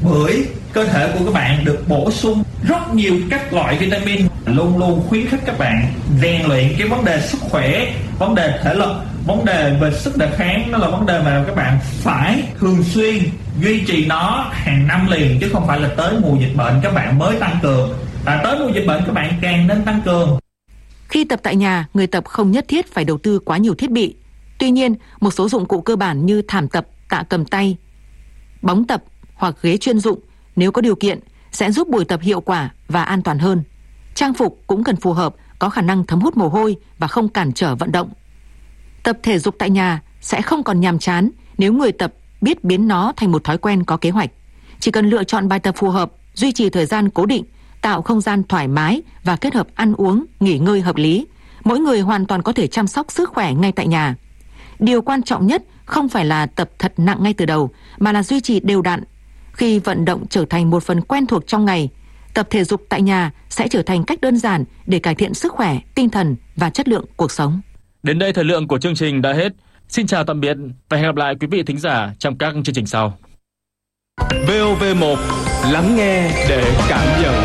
bưởi, cơ thể của các bạn được bổ sung rất nhiều các loại vitamin. Luôn luôn khuyến khích các bạn rèn luyện cái vấn đề sức khỏe, vấn đề thể lực, vấn đề về sức đề kháng. Nó là vấn đề mà các bạn phải thường xuyên duy trì nó hàng năm liền, chứ không phải là tới mùa dịch bệnh các bạn mới tăng cường. Và tới mùa dịch bệnh các bạn càng nên tăng cường. Khi tập tại nhà, người tập không nhất thiết phải đầu tư quá nhiều thiết bị. Tuy nhiên, một số dụng cụ cơ bản như thảm tập, tạ cầm tay, bóng tập hoặc ghế chuyên dụng nếu có điều kiện sẽ giúp buổi tập hiệu quả và an toàn hơn. Trang phục cũng cần phù hợp, có khả năng thấm hút mồ hôi và không cản trở vận động. Tập thể dục tại nhà sẽ không còn nhàm chán nếu người tập biết biến nó thành một thói quen có kế hoạch. Chỉ cần lựa chọn bài tập phù hợp, duy trì thời gian cố định, tạo không gian thoải mái và kết hợp ăn uống, nghỉ ngơi hợp lý, mỗi người hoàn toàn có thể chăm sóc sức khỏe ngay tại nhà. Điều quan trọng nhất không phải là tập thật nặng ngay từ đầu, mà là duy trì đều đặn. Khi vận động trở thành một phần quen thuộc trong ngày, tập thể dục tại nhà sẽ trở thành cách đơn giản để cải thiện sức khỏe, tinh thần và chất lượng cuộc sống. Đến đây thời lượng của chương trình đã hết. Xin chào tạm biệt và hẹn gặp lại quý vị thính giả trong các chương trình sau. vê o vê một, lắng nghe để cảm nhận.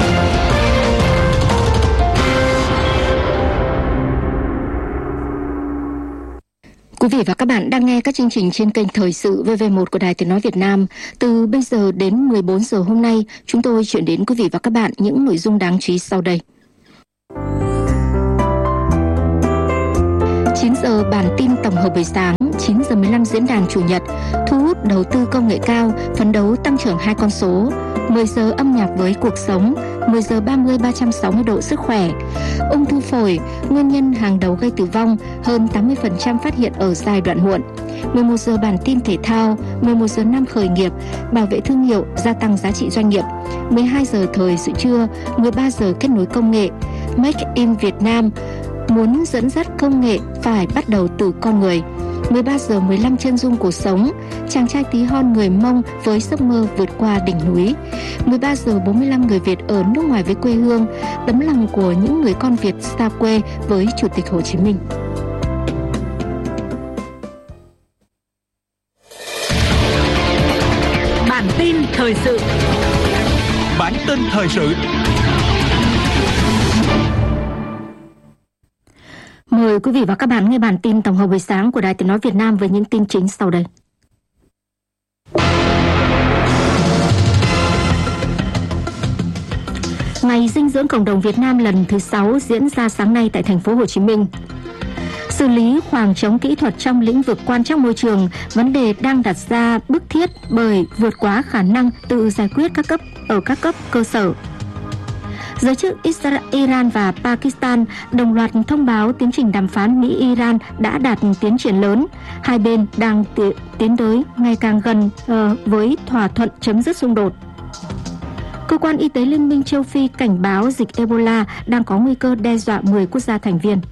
Quý vị và các bạn đang nghe các chương trình trên kênh Thời sự vê vê một của Đài Tiếng nói Việt Nam. Từ bây giờ đến mười bốn giờ hôm nay, chúng tôi chuyển đến quý vị và các bạn những nội dung đáng chú ý sau đây. chín giờ bản tin tổng hợp buổi sáng, chín giờ mười lăm diễn đàn chủ nhật, thu hút đầu tư công nghệ cao, phấn đấu tăng trưởng hai con số. mười giờ âm nhạc với cuộc sống, mười giờ ba mươi ba trăm sáu mươi độ sức khỏe. Ung thư phổi, nguyên nhân hàng đầu gây tử vong, hơn tám mươi phần trăm phát hiện ở giai đoạn muộn. mười một giờ bản tin thể thao, mười một giờ năm khởi nghiệp, bảo vệ thương hiệu, gia tăng giá trị doanh nghiệp. mười hai giờ thời sự trưa, mười ba giờ kết nối công nghệ. Make in Việt Nam, muốn dẫn dắt công nghệ phải bắt đầu từ con người. mười ba giờ mười lăm chân dung cuộc sống, chàng trai tí hon người Mông với giấc mơ vượt qua đỉnh núi. mười ba giờ bốn mươi lăm người Việt ở nước ngoài với quê hương, tấm lòng của những người con Việt xa quê với Chủ tịch Hồ Chí Minh. Bản tin thời sự. Bản tin thời sự. Mời quý vị và các bạn nghe bản tin tổng hợp buổi sáng của Đài Tiếng nói Việt Nam với những tin chính sau đây. Ngày dinh dưỡng cộng đồng Việt Nam lần thứ sáu diễn ra sáng nay tại thành phố Hồ Chí Minh. Xử lý khoảng trống kỹ thuật trong lĩnh vực quan trắc môi trường, vấn đề đang đặt ra bức thiết bởi vượt quá khả năng tự giải quyết các cấp ở các cấp cơ sở. Giới chức Iran và Pakistan đồng loạt thông báo tiến trình đàm phán Mỹ-Iran đã đạt tiến triển lớn. Hai bên đang t- tiến tới ngày càng gần uh, với thỏa thuận chấm dứt xung đột. Cơ quan Y tế Liên minh châu Phi cảnh báo dịch Ebola đang có nguy cơ đe dọa mười quốc gia thành viên.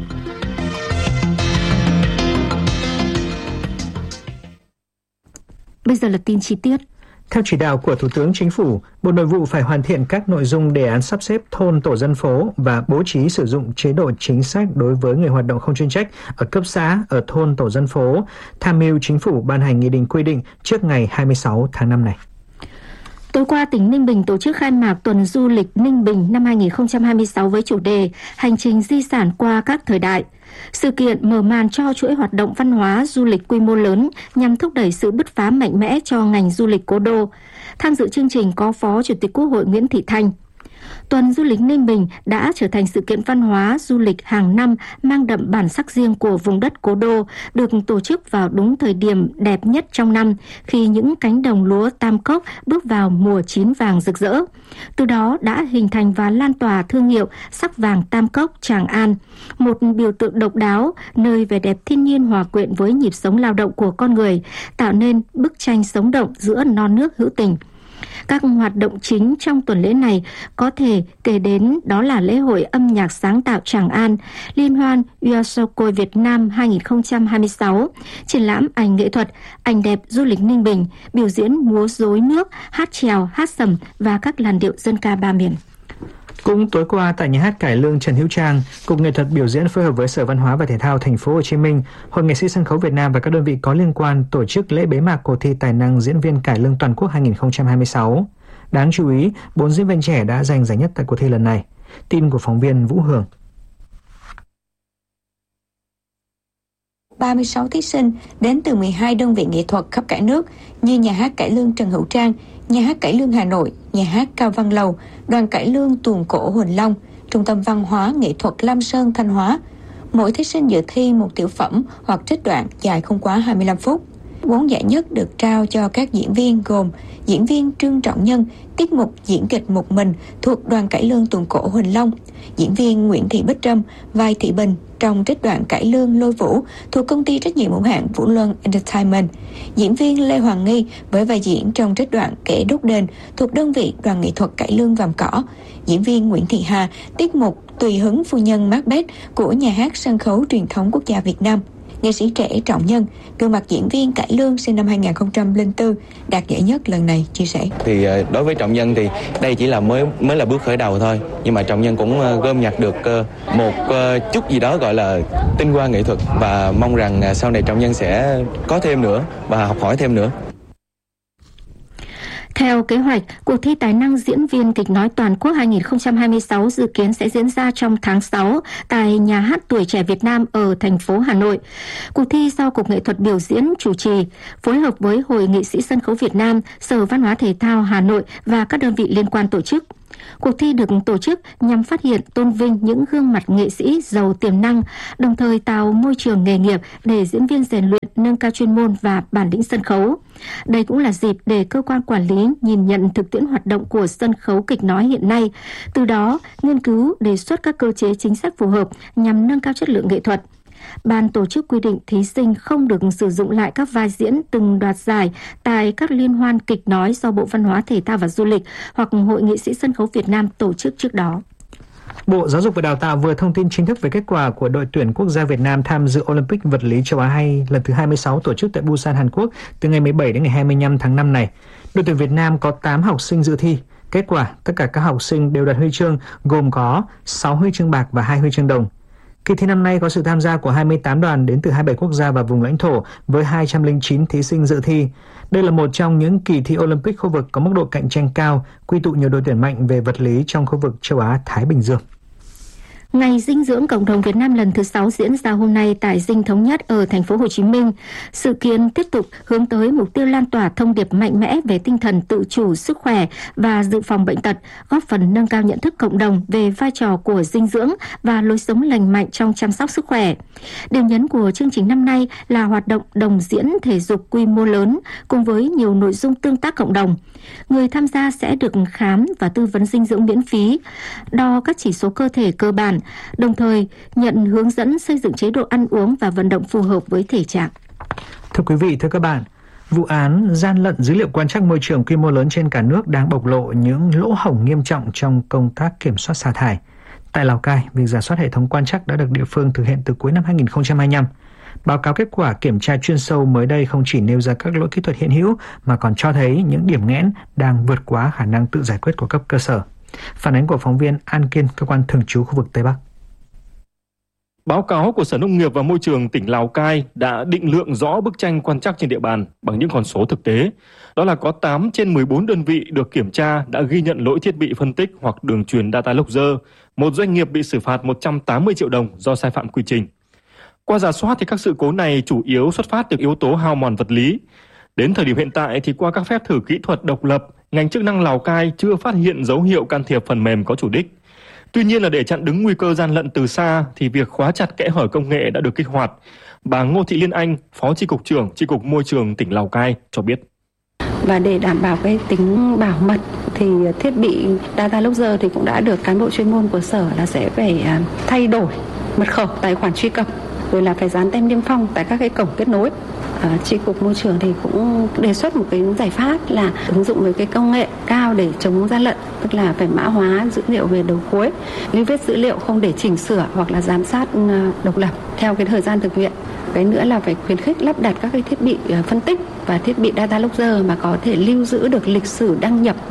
Bây giờ là tin chi tiết. Theo chỉ đạo của Thủ tướng Chính phủ, Bộ Nội vụ phải hoàn thiện các nội dung đề án sắp xếp thôn tổ dân phố và bố trí sử dụng chế độ chính sách đối với người hoạt động không chuyên trách ở cấp xã, ở thôn tổ dân phố, tham mưu Chính phủ ban hành nghị định quy định trước ngày hai mươi sáu tháng năm này. Tối qua, tỉnh Ninh Bình tổ chức khai mạc tuần du lịch Ninh Bình năm hai không hai sáu với chủ đề Hành trình di sản qua các thời đại. Sự kiện mở màn cho chuỗi hoạt động văn hóa du lịch quy mô lớn nhằm thúc đẩy sự bứt phá mạnh mẽ cho ngành du lịch cố đô. Tham dự chương trình có Phó Chủ tịch Quốc hội Nguyễn Thị Thanh. Tuần du lịch Ninh Bình đã trở thành sự kiện văn hóa du lịch hàng năm mang đậm bản sắc riêng của vùng đất cố đô, được tổ chức vào đúng thời điểm đẹp nhất trong năm khi những cánh đồng lúa Tam Cốc bước vào mùa chín vàng rực rỡ. Từ đó đã hình thành và lan tỏa thương hiệu sắc vàng Tam Cốc Tràng An, một biểu tượng độc đáo nơi vẻ đẹp thiên nhiên hòa quyện với nhịp sống lao động của con người, tạo nên bức tranh sống động giữa non nước hữu tình. Các hoạt động chính trong tuần lễ này có thể kể đến đó là lễ hội âm nhạc sáng tạo Tràng An, liên hoan Unesco Việt Nam hai không hai sáu, triển lãm ảnh nghệ thuật, ảnh đẹp du lịch Ninh Bình, biểu diễn múa rối nước, hát chèo, hát sầm và các làn điệu dân ca ba miền. Cũng tối qua tại nhà hát cải lương Trần Hữu Trang, Cục Nghệ thuật biểu diễn phối hợp với Sở Văn hóa và Thể thao Thành phố Hồ Chí Minh, Hội Nghệ sĩ sân khấu Việt Nam và các đơn vị có liên quan tổ chức lễ bế mạc cuộc thi tài năng diễn viên cải lương toàn quốc hai không hai sáu. Đáng chú ý, bốn diễn viên trẻ đã giành giải nhất tại cuộc thi lần này. Tin của phóng viên Vũ Hường. ba mươi sáu thí sinh đến từ mười hai đơn vị nghệ thuật khắp cả nước như nhà hát cải lương Trần Hữu Trang, nhà hát cải lương Hà Nội, nhà hát Cao Văn Lầu, đoàn cải lương tuồng cổ Huỳnh Long, trung tâm văn hóa nghệ thuật Lam Sơn Thanh Hóa. Mỗi thí sinh dự thi một tiểu phẩm hoặc trích đoạn dài không quá hai mươi lăm phút. Bốn giải nhất được trao cho các diễn viên gồm diễn viên Trương Trọng Nhân, tiết mục diễn kịch một mình thuộc đoàn cải lương tuồng cổ Huỳnh Long, diễn viên Nguyễn Thị Bích Trâm, vai Thị Bình trong trích đoạn cải lương Lôi Vũ thuộc công ty trách nhiệm hữu hạn Vũ Luân Entertainment, diễn viên Lê Hoàng Nghi với vai diễn trong trích đoạn Kẻ Đốt Đền thuộc đơn vị đoàn nghệ thuật cải lương Vàm Cỏ, diễn viên Nguyễn Thị Hà tiết mục Tùy Hứng Phu Nhân Macbeth của nhà hát sân khấu truyền thống quốc gia Việt Nam. Nghệ sĩ trẻ Trọng Nhân, gương mặt diễn viên cải lương sinh năm hai không không bốn, đạt giải nhất lần này chia sẻ. Thì đối với Trọng Nhân thì đây chỉ là mới mới là bước khởi đầu thôi, nhưng mà Trọng Nhân cũng gom nhặt được một chút gì đó gọi là tinh hoa nghệ thuật và mong rằng sau này Trọng Nhân sẽ có thêm nữa và học hỏi thêm nữa. Theo kế hoạch, cuộc thi tài năng diễn viên kịch nói toàn quốc hai không hai sáu dự kiến sẽ diễn ra trong tháng sáu tại Nhà hát Tuổi trẻ Việt Nam ở thành phố Hà Nội. Cuộc thi do Cục Nghệ thuật biểu diễn chủ trì, phối hợp với Hội Nghệ sĩ sân khấu Việt Nam, Sở Văn hóa Thể thao Hà Nội và các đơn vị liên quan tổ chức. Cuộc thi được tổ chức nhằm phát hiện, tôn vinh những gương mặt nghệ sĩ giàu tiềm năng, đồng thời tạo môi trường nghề nghiệp để diễn viên rèn luyện, nâng cao chuyên môn và bản lĩnh sân khấu. Đây cũng là dịp để cơ quan quản lý nhìn nhận thực tiễn hoạt động của sân khấu kịch nói hiện nay, từ đó nghiên cứu đề xuất các cơ chế chính sách phù hợp nhằm nâng cao chất lượng nghệ thuật. Ban tổ chức quy định thí sinh không được sử dụng lại các vai diễn từng đoạt giải tại các liên hoan kịch nói do Bộ Văn hóa Thể thao và Du lịch hoặc Hội Nghệ sĩ sân khấu Việt Nam tổ chức trước đó. Bộ Giáo dục và Đào tạo vừa thông tin chính thức về kết quả của đội tuyển quốc gia Việt Nam tham dự Olympic vật lý châu Á hai lần thứ hai mươi sáu tổ chức tại Busan, Hàn Quốc từ ngày mười bảy đến ngày hai mươi lăm tháng năm này. Đội tuyển Việt Nam có tám học sinh dự thi. Kết quả, tất cả các học sinh đều đoạt huy chương, gồm có sáu huy chương bạc và hai huy chương đồng. Kỳ thi năm nay có sự tham gia của hai mươi tám đoàn đến từ hai mươi bảy quốc gia và vùng lãnh thổ với hai trăm lẻ chín thí sinh dự thi. Đây là một trong những kỳ thi Olympic khu vực có mức độ cạnh tranh cao, quy tụ nhiều đội tuyển mạnh về vật lý trong khu vực châu Á-Thái Bình Dương. Ngày dinh dưỡng cộng đồng Việt Nam lần thứ sáu diễn ra hôm nay tại Dinh Thống Nhất ở thành phố Hồ Chí Minh. Sự kiện tiếp tục hướng tới mục tiêu lan tỏa thông điệp mạnh mẽ về tinh thần tự chủ sức khỏe và dự phòng bệnh tật, góp phần nâng cao nhận thức cộng đồng về vai trò của dinh dưỡng và lối sống lành mạnh trong chăm sóc sức khỏe. Điểm nhấn của chương trình năm nay là hoạt động đồng diễn thể dục quy mô lớn cùng với nhiều nội dung tương tác cộng đồng. Người tham gia sẽ được khám và tư vấn dinh dưỡng miễn phí, đo các chỉ số cơ thể cơ bản, đồng thời nhận hướng dẫn xây dựng chế độ ăn uống và vận động phù hợp với thể trạng. Thưa quý vị, thưa các bạn, vụ án gian lận dữ liệu quan trắc môi trường quy mô lớn trên cả nước đang bộc lộ những lỗ hổng nghiêm trọng trong công tác kiểm soát xả thải. Tại Lào Cai, việc rà soát hệ thống quan trắc đã được địa phương thực hiện từ cuối năm hai không hai lăm. Báo cáo kết quả kiểm tra chuyên sâu mới đây không chỉ nêu ra các lỗi kỹ thuật hiện hữu mà còn cho thấy những điểm nghẽn đang vượt quá khả năng tự giải quyết của cấp cơ sở. Phản ánh của phóng viên An Kiên, cơ quan thường trú khu vực Tây Bắc. Báo cáo của Sở Nông nghiệp và Môi trường tỉnh Lào Cai đã định lượng rõ bức tranh quan trắc trên địa bàn bằng những con số thực tế. Đó là có tám trên mười bốn đơn vị được kiểm tra đã ghi nhận lỗi thiết bị phân tích hoặc đường truyền data logger. Một doanh nghiệp bị xử phạt một trăm tám mươi triệu đồng do sai phạm quy trình. Qua rà soát thì các sự cố này chủ yếu xuất phát từ yếu tố hao mòn vật lý. Đến thời điểm hiện tại thì qua các phép thử kỹ thuật độc lập, ngành chức năng Lào Cai chưa phát hiện dấu hiệu can thiệp phần mềm có chủ đích. Tuy nhiên là để chặn đứng nguy cơ gian lận từ xa thì việc khóa chặt kẽ hở công nghệ đã được kích hoạt. Bà Ngô Thị Liên Anh, Phó Chi cục trưởng Chi cục Môi trường tỉnh Lào Cai cho biết. Và để đảm bảo cái tính bảo mật thì thiết bị data logger thì cũng đã được cán bộ chuyên môn của sở là sẽ phải thay đổi mật khẩu tài khoản truy cập, rồi là phải dán tem niêm phong tại các cái cổng kết nối. À, Chi cục Môi trường thì cũng đề xuất một cái giải pháp là ứng dụng với cái công nghệ cao để chống gian lận, tức là phải mã hóa dữ liệu về đầu cuối, lưu vết dữ liệu không để chỉnh sửa hoặc là giám sát độc lập theo cái thời gian thực hiện. Cái nữa là phải khuyến khích lắp đặt các cái thiết bị phân tích và thiết bị data logger mà có thể lưu giữ được lịch sử đăng nhập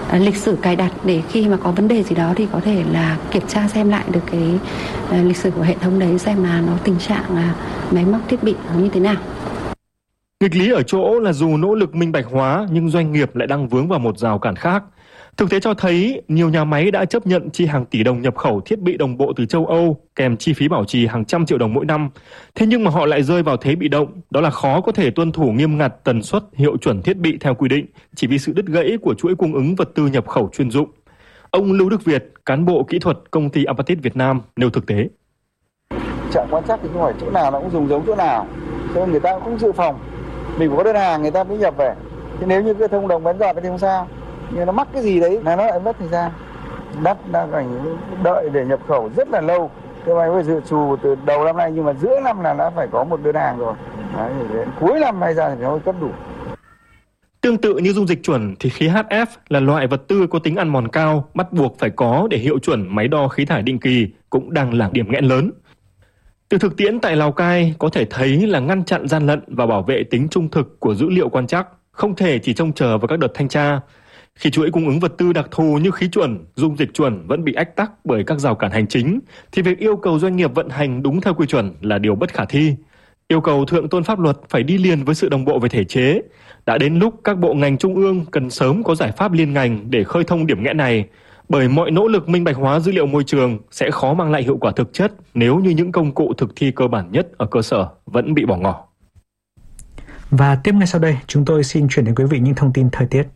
uh, lịch sử cài đặt để khi mà có vấn đề gì đó thì có thể là kiểm tra xem lại được cái uh, lịch sử của hệ thống đấy, xem là nó tình trạng uh, máy móc thiết bị nó như thế nào. Nghịch lý ở chỗ là dù nỗ lực minh bạch hóa nhưng doanh nghiệp lại đang vướng vào một rào cản khác. Thực tế cho thấy nhiều nhà máy đã chấp nhận chi hàng tỷ đồng nhập khẩu thiết bị đồng bộ từ châu Âu kèm chi phí bảo trì hàng trăm triệu đồng mỗi năm. Thế nhưng mà họ lại rơi vào thế bị động, đó là khó có thể tuân thủ nghiêm ngặt tần suất hiệu chuẩn thiết bị theo quy định chỉ vì sự đứt gãy của chuỗi cung ứng vật tư nhập khẩu chuyên dụng. Ông Lưu Đức Việt, cán bộ kỹ thuật công ty Apatit Việt Nam nêu thực tế. Trạm quan trắc thì không phải chỗ nào nó cũng dùng giống chỗ nào, cho nên người ta cũng không dự phòng. Mình có đơn hàng người ta mới nhập về. Thế nếu như cái thông đồng bán giọt thì không sao, nhưng nó mắc cái gì đấy là nó lại mất thời gian. Đắt đang phải đợi để nhập khẩu rất là lâu. Thế mà phải dự trù từ đầu năm nay, nhưng mà giữa năm là đã phải có một đơn hàng rồi. Đấy, đến cuối năm nay ra thì nó mới cấp đủ. Tương tự như dung dịch chuẩn thì khí hát ép là loại vật tư có tính ăn mòn cao, bắt buộc phải có để hiệu chuẩn máy đo khí thải định kỳ, cũng đang là điểm nghẽn lớn. Từ thực tiễn tại Lào Cai có thể thấy là ngăn chặn gian lận và bảo vệ tính trung thực của dữ liệu quan trắc không thể chỉ trông chờ vào các đợt thanh tra. Khi chuỗi cung ứng vật tư đặc thù như khí chuẩn, dung dịch chuẩn vẫn bị ách tắc bởi các rào cản hành chính, thì việc yêu cầu doanh nghiệp vận hành đúng theo quy chuẩn là điều bất khả thi. Yêu cầu thượng tôn pháp luật phải đi liền với sự đồng bộ về thể chế. Đã đến lúc các bộ ngành trung ương cần sớm có giải pháp liên ngành để khơi thông điểm nghẽn này, bởi mọi nỗ lực minh bạch hóa dữ liệu môi trường sẽ khó mang lại hiệu quả thực chất nếu như những công cụ thực thi cơ bản nhất ở cơ sở vẫn bị bỏ ngỏ. Và tiếp ngay sau đây, chúng tôi xin chuyển đến quý vị những thông tin thời tiết.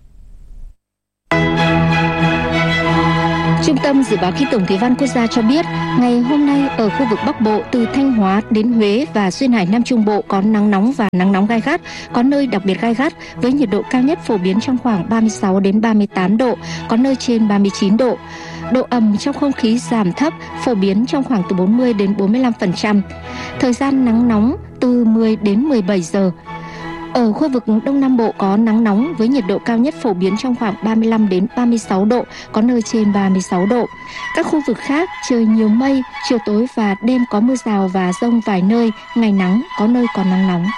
Trung tâm Dự báo Khí tượng Thủy văn Quốc gia cho biết, ngày hôm nay ở khu vực Bắc Bộ từ Thanh Hóa đến Huế và Duyên Hải Nam Trung Bộ có nắng nóng và nắng nóng gai gắt, có nơi đặc biệt gai gắt với nhiệt độ cao nhất phổ biến trong khoảng ba mươi sáu đến ba mươi tám độ, có nơi trên ba mươi chín độ. Độ ẩm trong không khí giảm thấp, phổ biến trong khoảng từ bốn mươi đến bốn mươi lăm phần trăm. Thời gian nắng nóng từ mười đến mười bảy giờ. Ở khu vực Đông Nam Bộ có nắng nóng với nhiệt độ cao nhất phổ biến trong khoảng ba mươi lăm đến ba mươi sáu độ, có nơi trên ba mươi sáu độ. Các khu vực khác trời nhiều mây, chiều tối và đêm có mưa rào và dông vài nơi, ngày nắng, có nơi còn nắng nóng.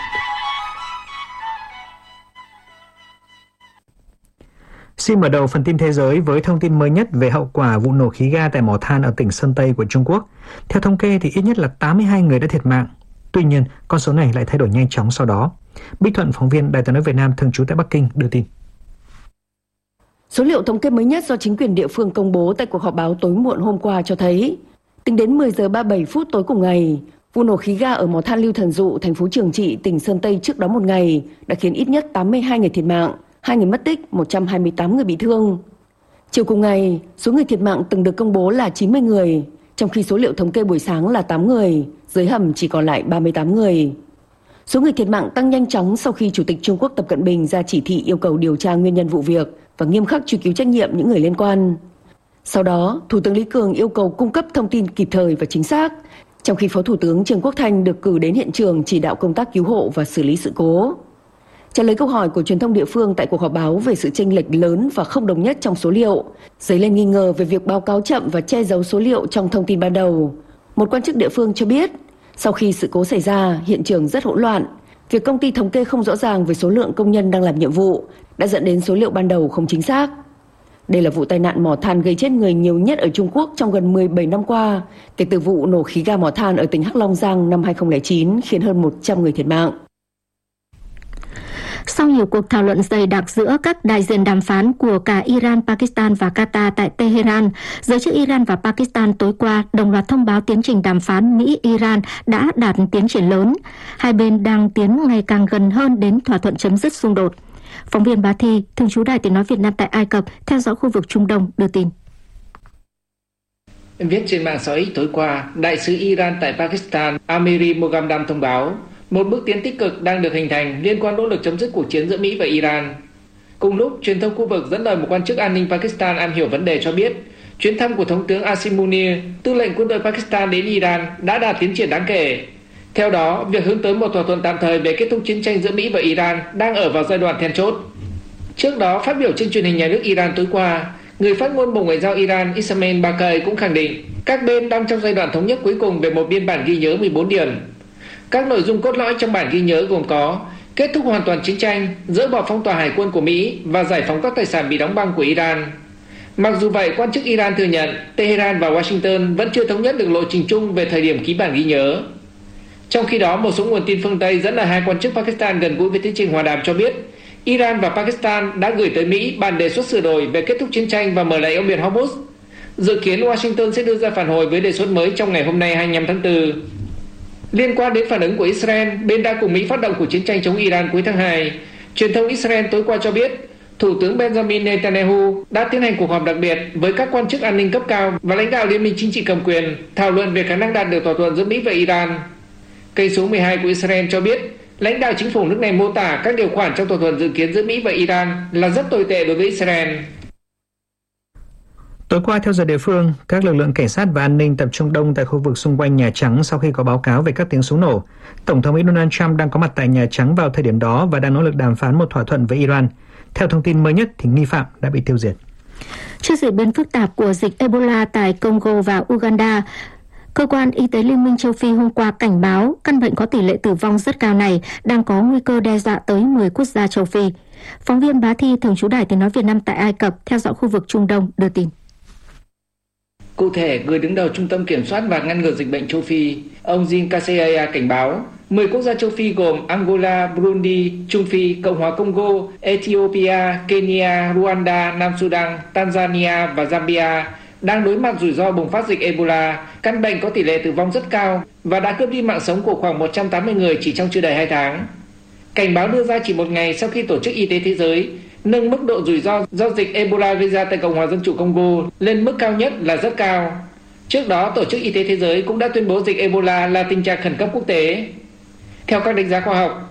Xin mở đầu phần tin thế giới với thông tin mới nhất về hậu quả vụ nổ khí ga tại mỏ than ở tỉnh Sơn Tây của Trung Quốc. Theo thống kê thì ít nhất là tám mươi hai người đã thiệt mạng. Tuy nhiên, con số này lại thay đổi nhanh chóng sau đó. Bích Thuận, phóng viên Đài Tiếng nói Việt Nam thường trú tại Bắc Kinh đưa tin. Số liệu thống kê mới nhất do chính quyền địa phương công bố tại cuộc họp báo tối muộn hôm qua cho thấy, tính đến mười giờ ba mươi bảy phút tối cùng ngày, vụ nổ khí ga ở mỏ than Lưu Thần Dụ, thành phố Trường Trị, tỉnh Sơn Tây trước đó một ngày đã khiến ít nhất tám mươi hai người thiệt mạng, hai người mất tích, một trăm hai mươi tám người bị thương. Chiều cùng ngày, số người thiệt mạng từng được công bố là chín mươi người, trong khi số liệu thống kê buổi sáng là tám người, dưới hầm chỉ còn lại ba mươi tám người. Số người thiệt mạng tăng nhanh chóng sau khi Chủ tịch Trung Quốc Tập Cận Bình ra chỉ thị yêu cầu điều tra nguyên nhân vụ việc và nghiêm khắc truy cứu trách nhiệm những người liên quan. Sau đó, Thủ tướng Lý Cường yêu cầu cung cấp thông tin kịp thời và chính xác, trong khi Phó Thủ tướng Trương Quốc Thanh được cử đến hiện trường chỉ đạo công tác cứu hộ và xử lý sự cố. Trả lời câu hỏi của truyền thông địa phương tại cuộc họp báo về sự chênh lệch lớn và không đồng nhất trong số liệu, dấy lên nghi ngờ về việc báo cáo chậm và che giấu số liệu trong thông tin ban đầu. Một quan chức địa phương cho biết, sau khi sự cố xảy ra, hiện trường rất hỗn loạn. Việc công ty thống kê không rõ ràng về số lượng công nhân đang làm nhiệm vụ đã dẫn đến số liệu ban đầu không chính xác. Đây là vụ tai nạn mỏ than gây chết người nhiều nhất ở Trung Quốc trong gần mười bảy năm qua, kể từ vụ nổ khí ga mỏ than ở tỉnh Hắc Long Giang năm hai không không chín khiến hơn một trăm người thiệt mạng. Sau nhiều cuộc thảo luận dày đặc giữa các đại diện đàm phán của cả Iran, Pakistan và Qatar tại Tehran, giới chức Iran và Pakistan tối qua đồng loạt thông báo tiến trình đàm phán Mỹ-Iran đã đạt tiến triển lớn. Hai bên đang tiến ngày càng gần hơn đến thỏa thuận chấm dứt xung đột. Phóng viên Bá Thi, thường trú Đài Tiếng nói Việt Nam tại Ai Cập, theo dõi khu vực Trung Đông, đưa tin. Viết trên mạng xã hội tối qua, đại sứ Iran tại Pakistan Amiri Mogamdam thông báo một bước tiến tích cực đang được hình thành liên quan nỗ lực chấm dứt cuộc chiến giữa Mỹ và Iran. Cùng lúc, truyền thông khu vực dẫn lời một quan chức an ninh Pakistan am hiểu vấn đề cho biết, chuyến thăm của Thống tướng Asim Munir, tư lệnh quân đội Pakistan đến Iran đã đạt tiến triển đáng kể. Theo đó, việc hướng tới một thỏa thuận tạm thời về kết thúc chiến tranh giữa Mỹ và Iran đang ở vào giai đoạn then chốt. Trước đó, phát biểu trên truyền hình nhà nước Iran tối qua, người phát ngôn Bộ Ngoại giao Iran Ismail Baqai cũng khẳng định các bên đang trong giai đoạn thống nhất cuối cùng về một biên bản ghi nhớ mười bốn điểm. Các nội dung cốt lõi trong bản ghi nhớ gồm có kết thúc hoàn toàn chiến tranh, dỡ bỏ phong tỏa hải quân của Mỹ và giải phóng các tài sản bị đóng băng của Iran. Mặc dù vậy, quan chức Iran thừa nhận Tehran và Washington vẫn chưa thống nhất được lộ trình chung về thời điểm ký bản ghi nhớ. Trong khi đó, một số nguồn tin phương Tây dẫn lời hai quan chức Pakistan gần gũi với tiến trình hòa đàm cho biết Iran và Pakistan đã gửi tới Mỹ bản đề xuất sửa đổi về kết thúc chiến tranh và mở lại eo biển Hormuz. Dự kiến Washington sẽ đưa ra phản hồi với đề xuất mới trong ngày hôm nay hai mươi lăm tháng tư. Liên quan đến phản ứng của Israel, bên đã cùng Mỹ phát động cuộc chiến tranh chống Iran cuối tháng hai. Truyền thông Israel tối qua cho biết Thủ tướng Benjamin Netanyahu đã tiến hành cuộc họp đặc biệt với các quan chức an ninh cấp cao và lãnh đạo Liên minh chính trị cầm quyền thảo luận về khả năng đạt được thỏa thuận giữa Mỹ và Iran. Kênh số mười hai của Israel cho biết lãnh đạo chính phủ nước này mô tả các điều khoản trong thỏa thuận dự kiến giữa Mỹ và Iran là rất tồi tệ đối với Israel. Tối qua theo giờ địa phương, các lực lượng cảnh sát và an ninh tập trung đông tại khu vực xung quanh Nhà Trắng sau khi có báo cáo về các tiếng súng nổ. Tổng thống Mỹ Donald Trump đang có mặt tại Nhà Trắng vào thời điểm đó và đang nỗ lực đàm phán một thỏa thuận với Iran. Theo thông tin mới nhất thì nghi phạm đã bị tiêu diệt. Trước diễn biến phức tạp của dịch Ebola tại Congo và Uganda, Cơ quan Y tế Liên minh châu Phi hôm qua cảnh báo căn bệnh có tỷ lệ tử vong rất cao này đang có nguy cơ đe dọa tới mười quốc gia châu Phi. Phóng viên Bá Thi, thường trú Đài Tiếng nói Việt Nam tại Ai Cập, theo dõi khu vực Trung Đông, đưa tin. Cụ thể, người đứng đầu Trung tâm Kiểm soát và Ngăn ngừa Dịch bệnh châu Phi, ông Jean Kaseya cảnh báo mười quốc gia châu Phi gồm Angola, Burundi, Trung Phi, Cộng hòa Congo, Ethiopia, Kenya, Rwanda, Nam Sudan, Tanzania và Zambia đang đối mặt rủi ro bùng phát dịch Ebola. Căn bệnh có tỷ lệ tử vong rất cao và đã cướp đi mạng sống của khoảng một trăm tám mươi người chỉ trong chưa đầy hai tháng. Cảnh báo đưa ra chỉ một ngày sau khi Tổ chức Y tế Thế giới nâng mức độ rủi ro do dịch Ebola gây ra tại Cộng hòa Dân chủ Congo lên mức cao nhất là rất cao. Trước đó, Tổ chức Y tế Thế giới cũng đã tuyên bố dịch Ebola là tình trạng khẩn cấp quốc tế. Theo các đánh giá khoa học,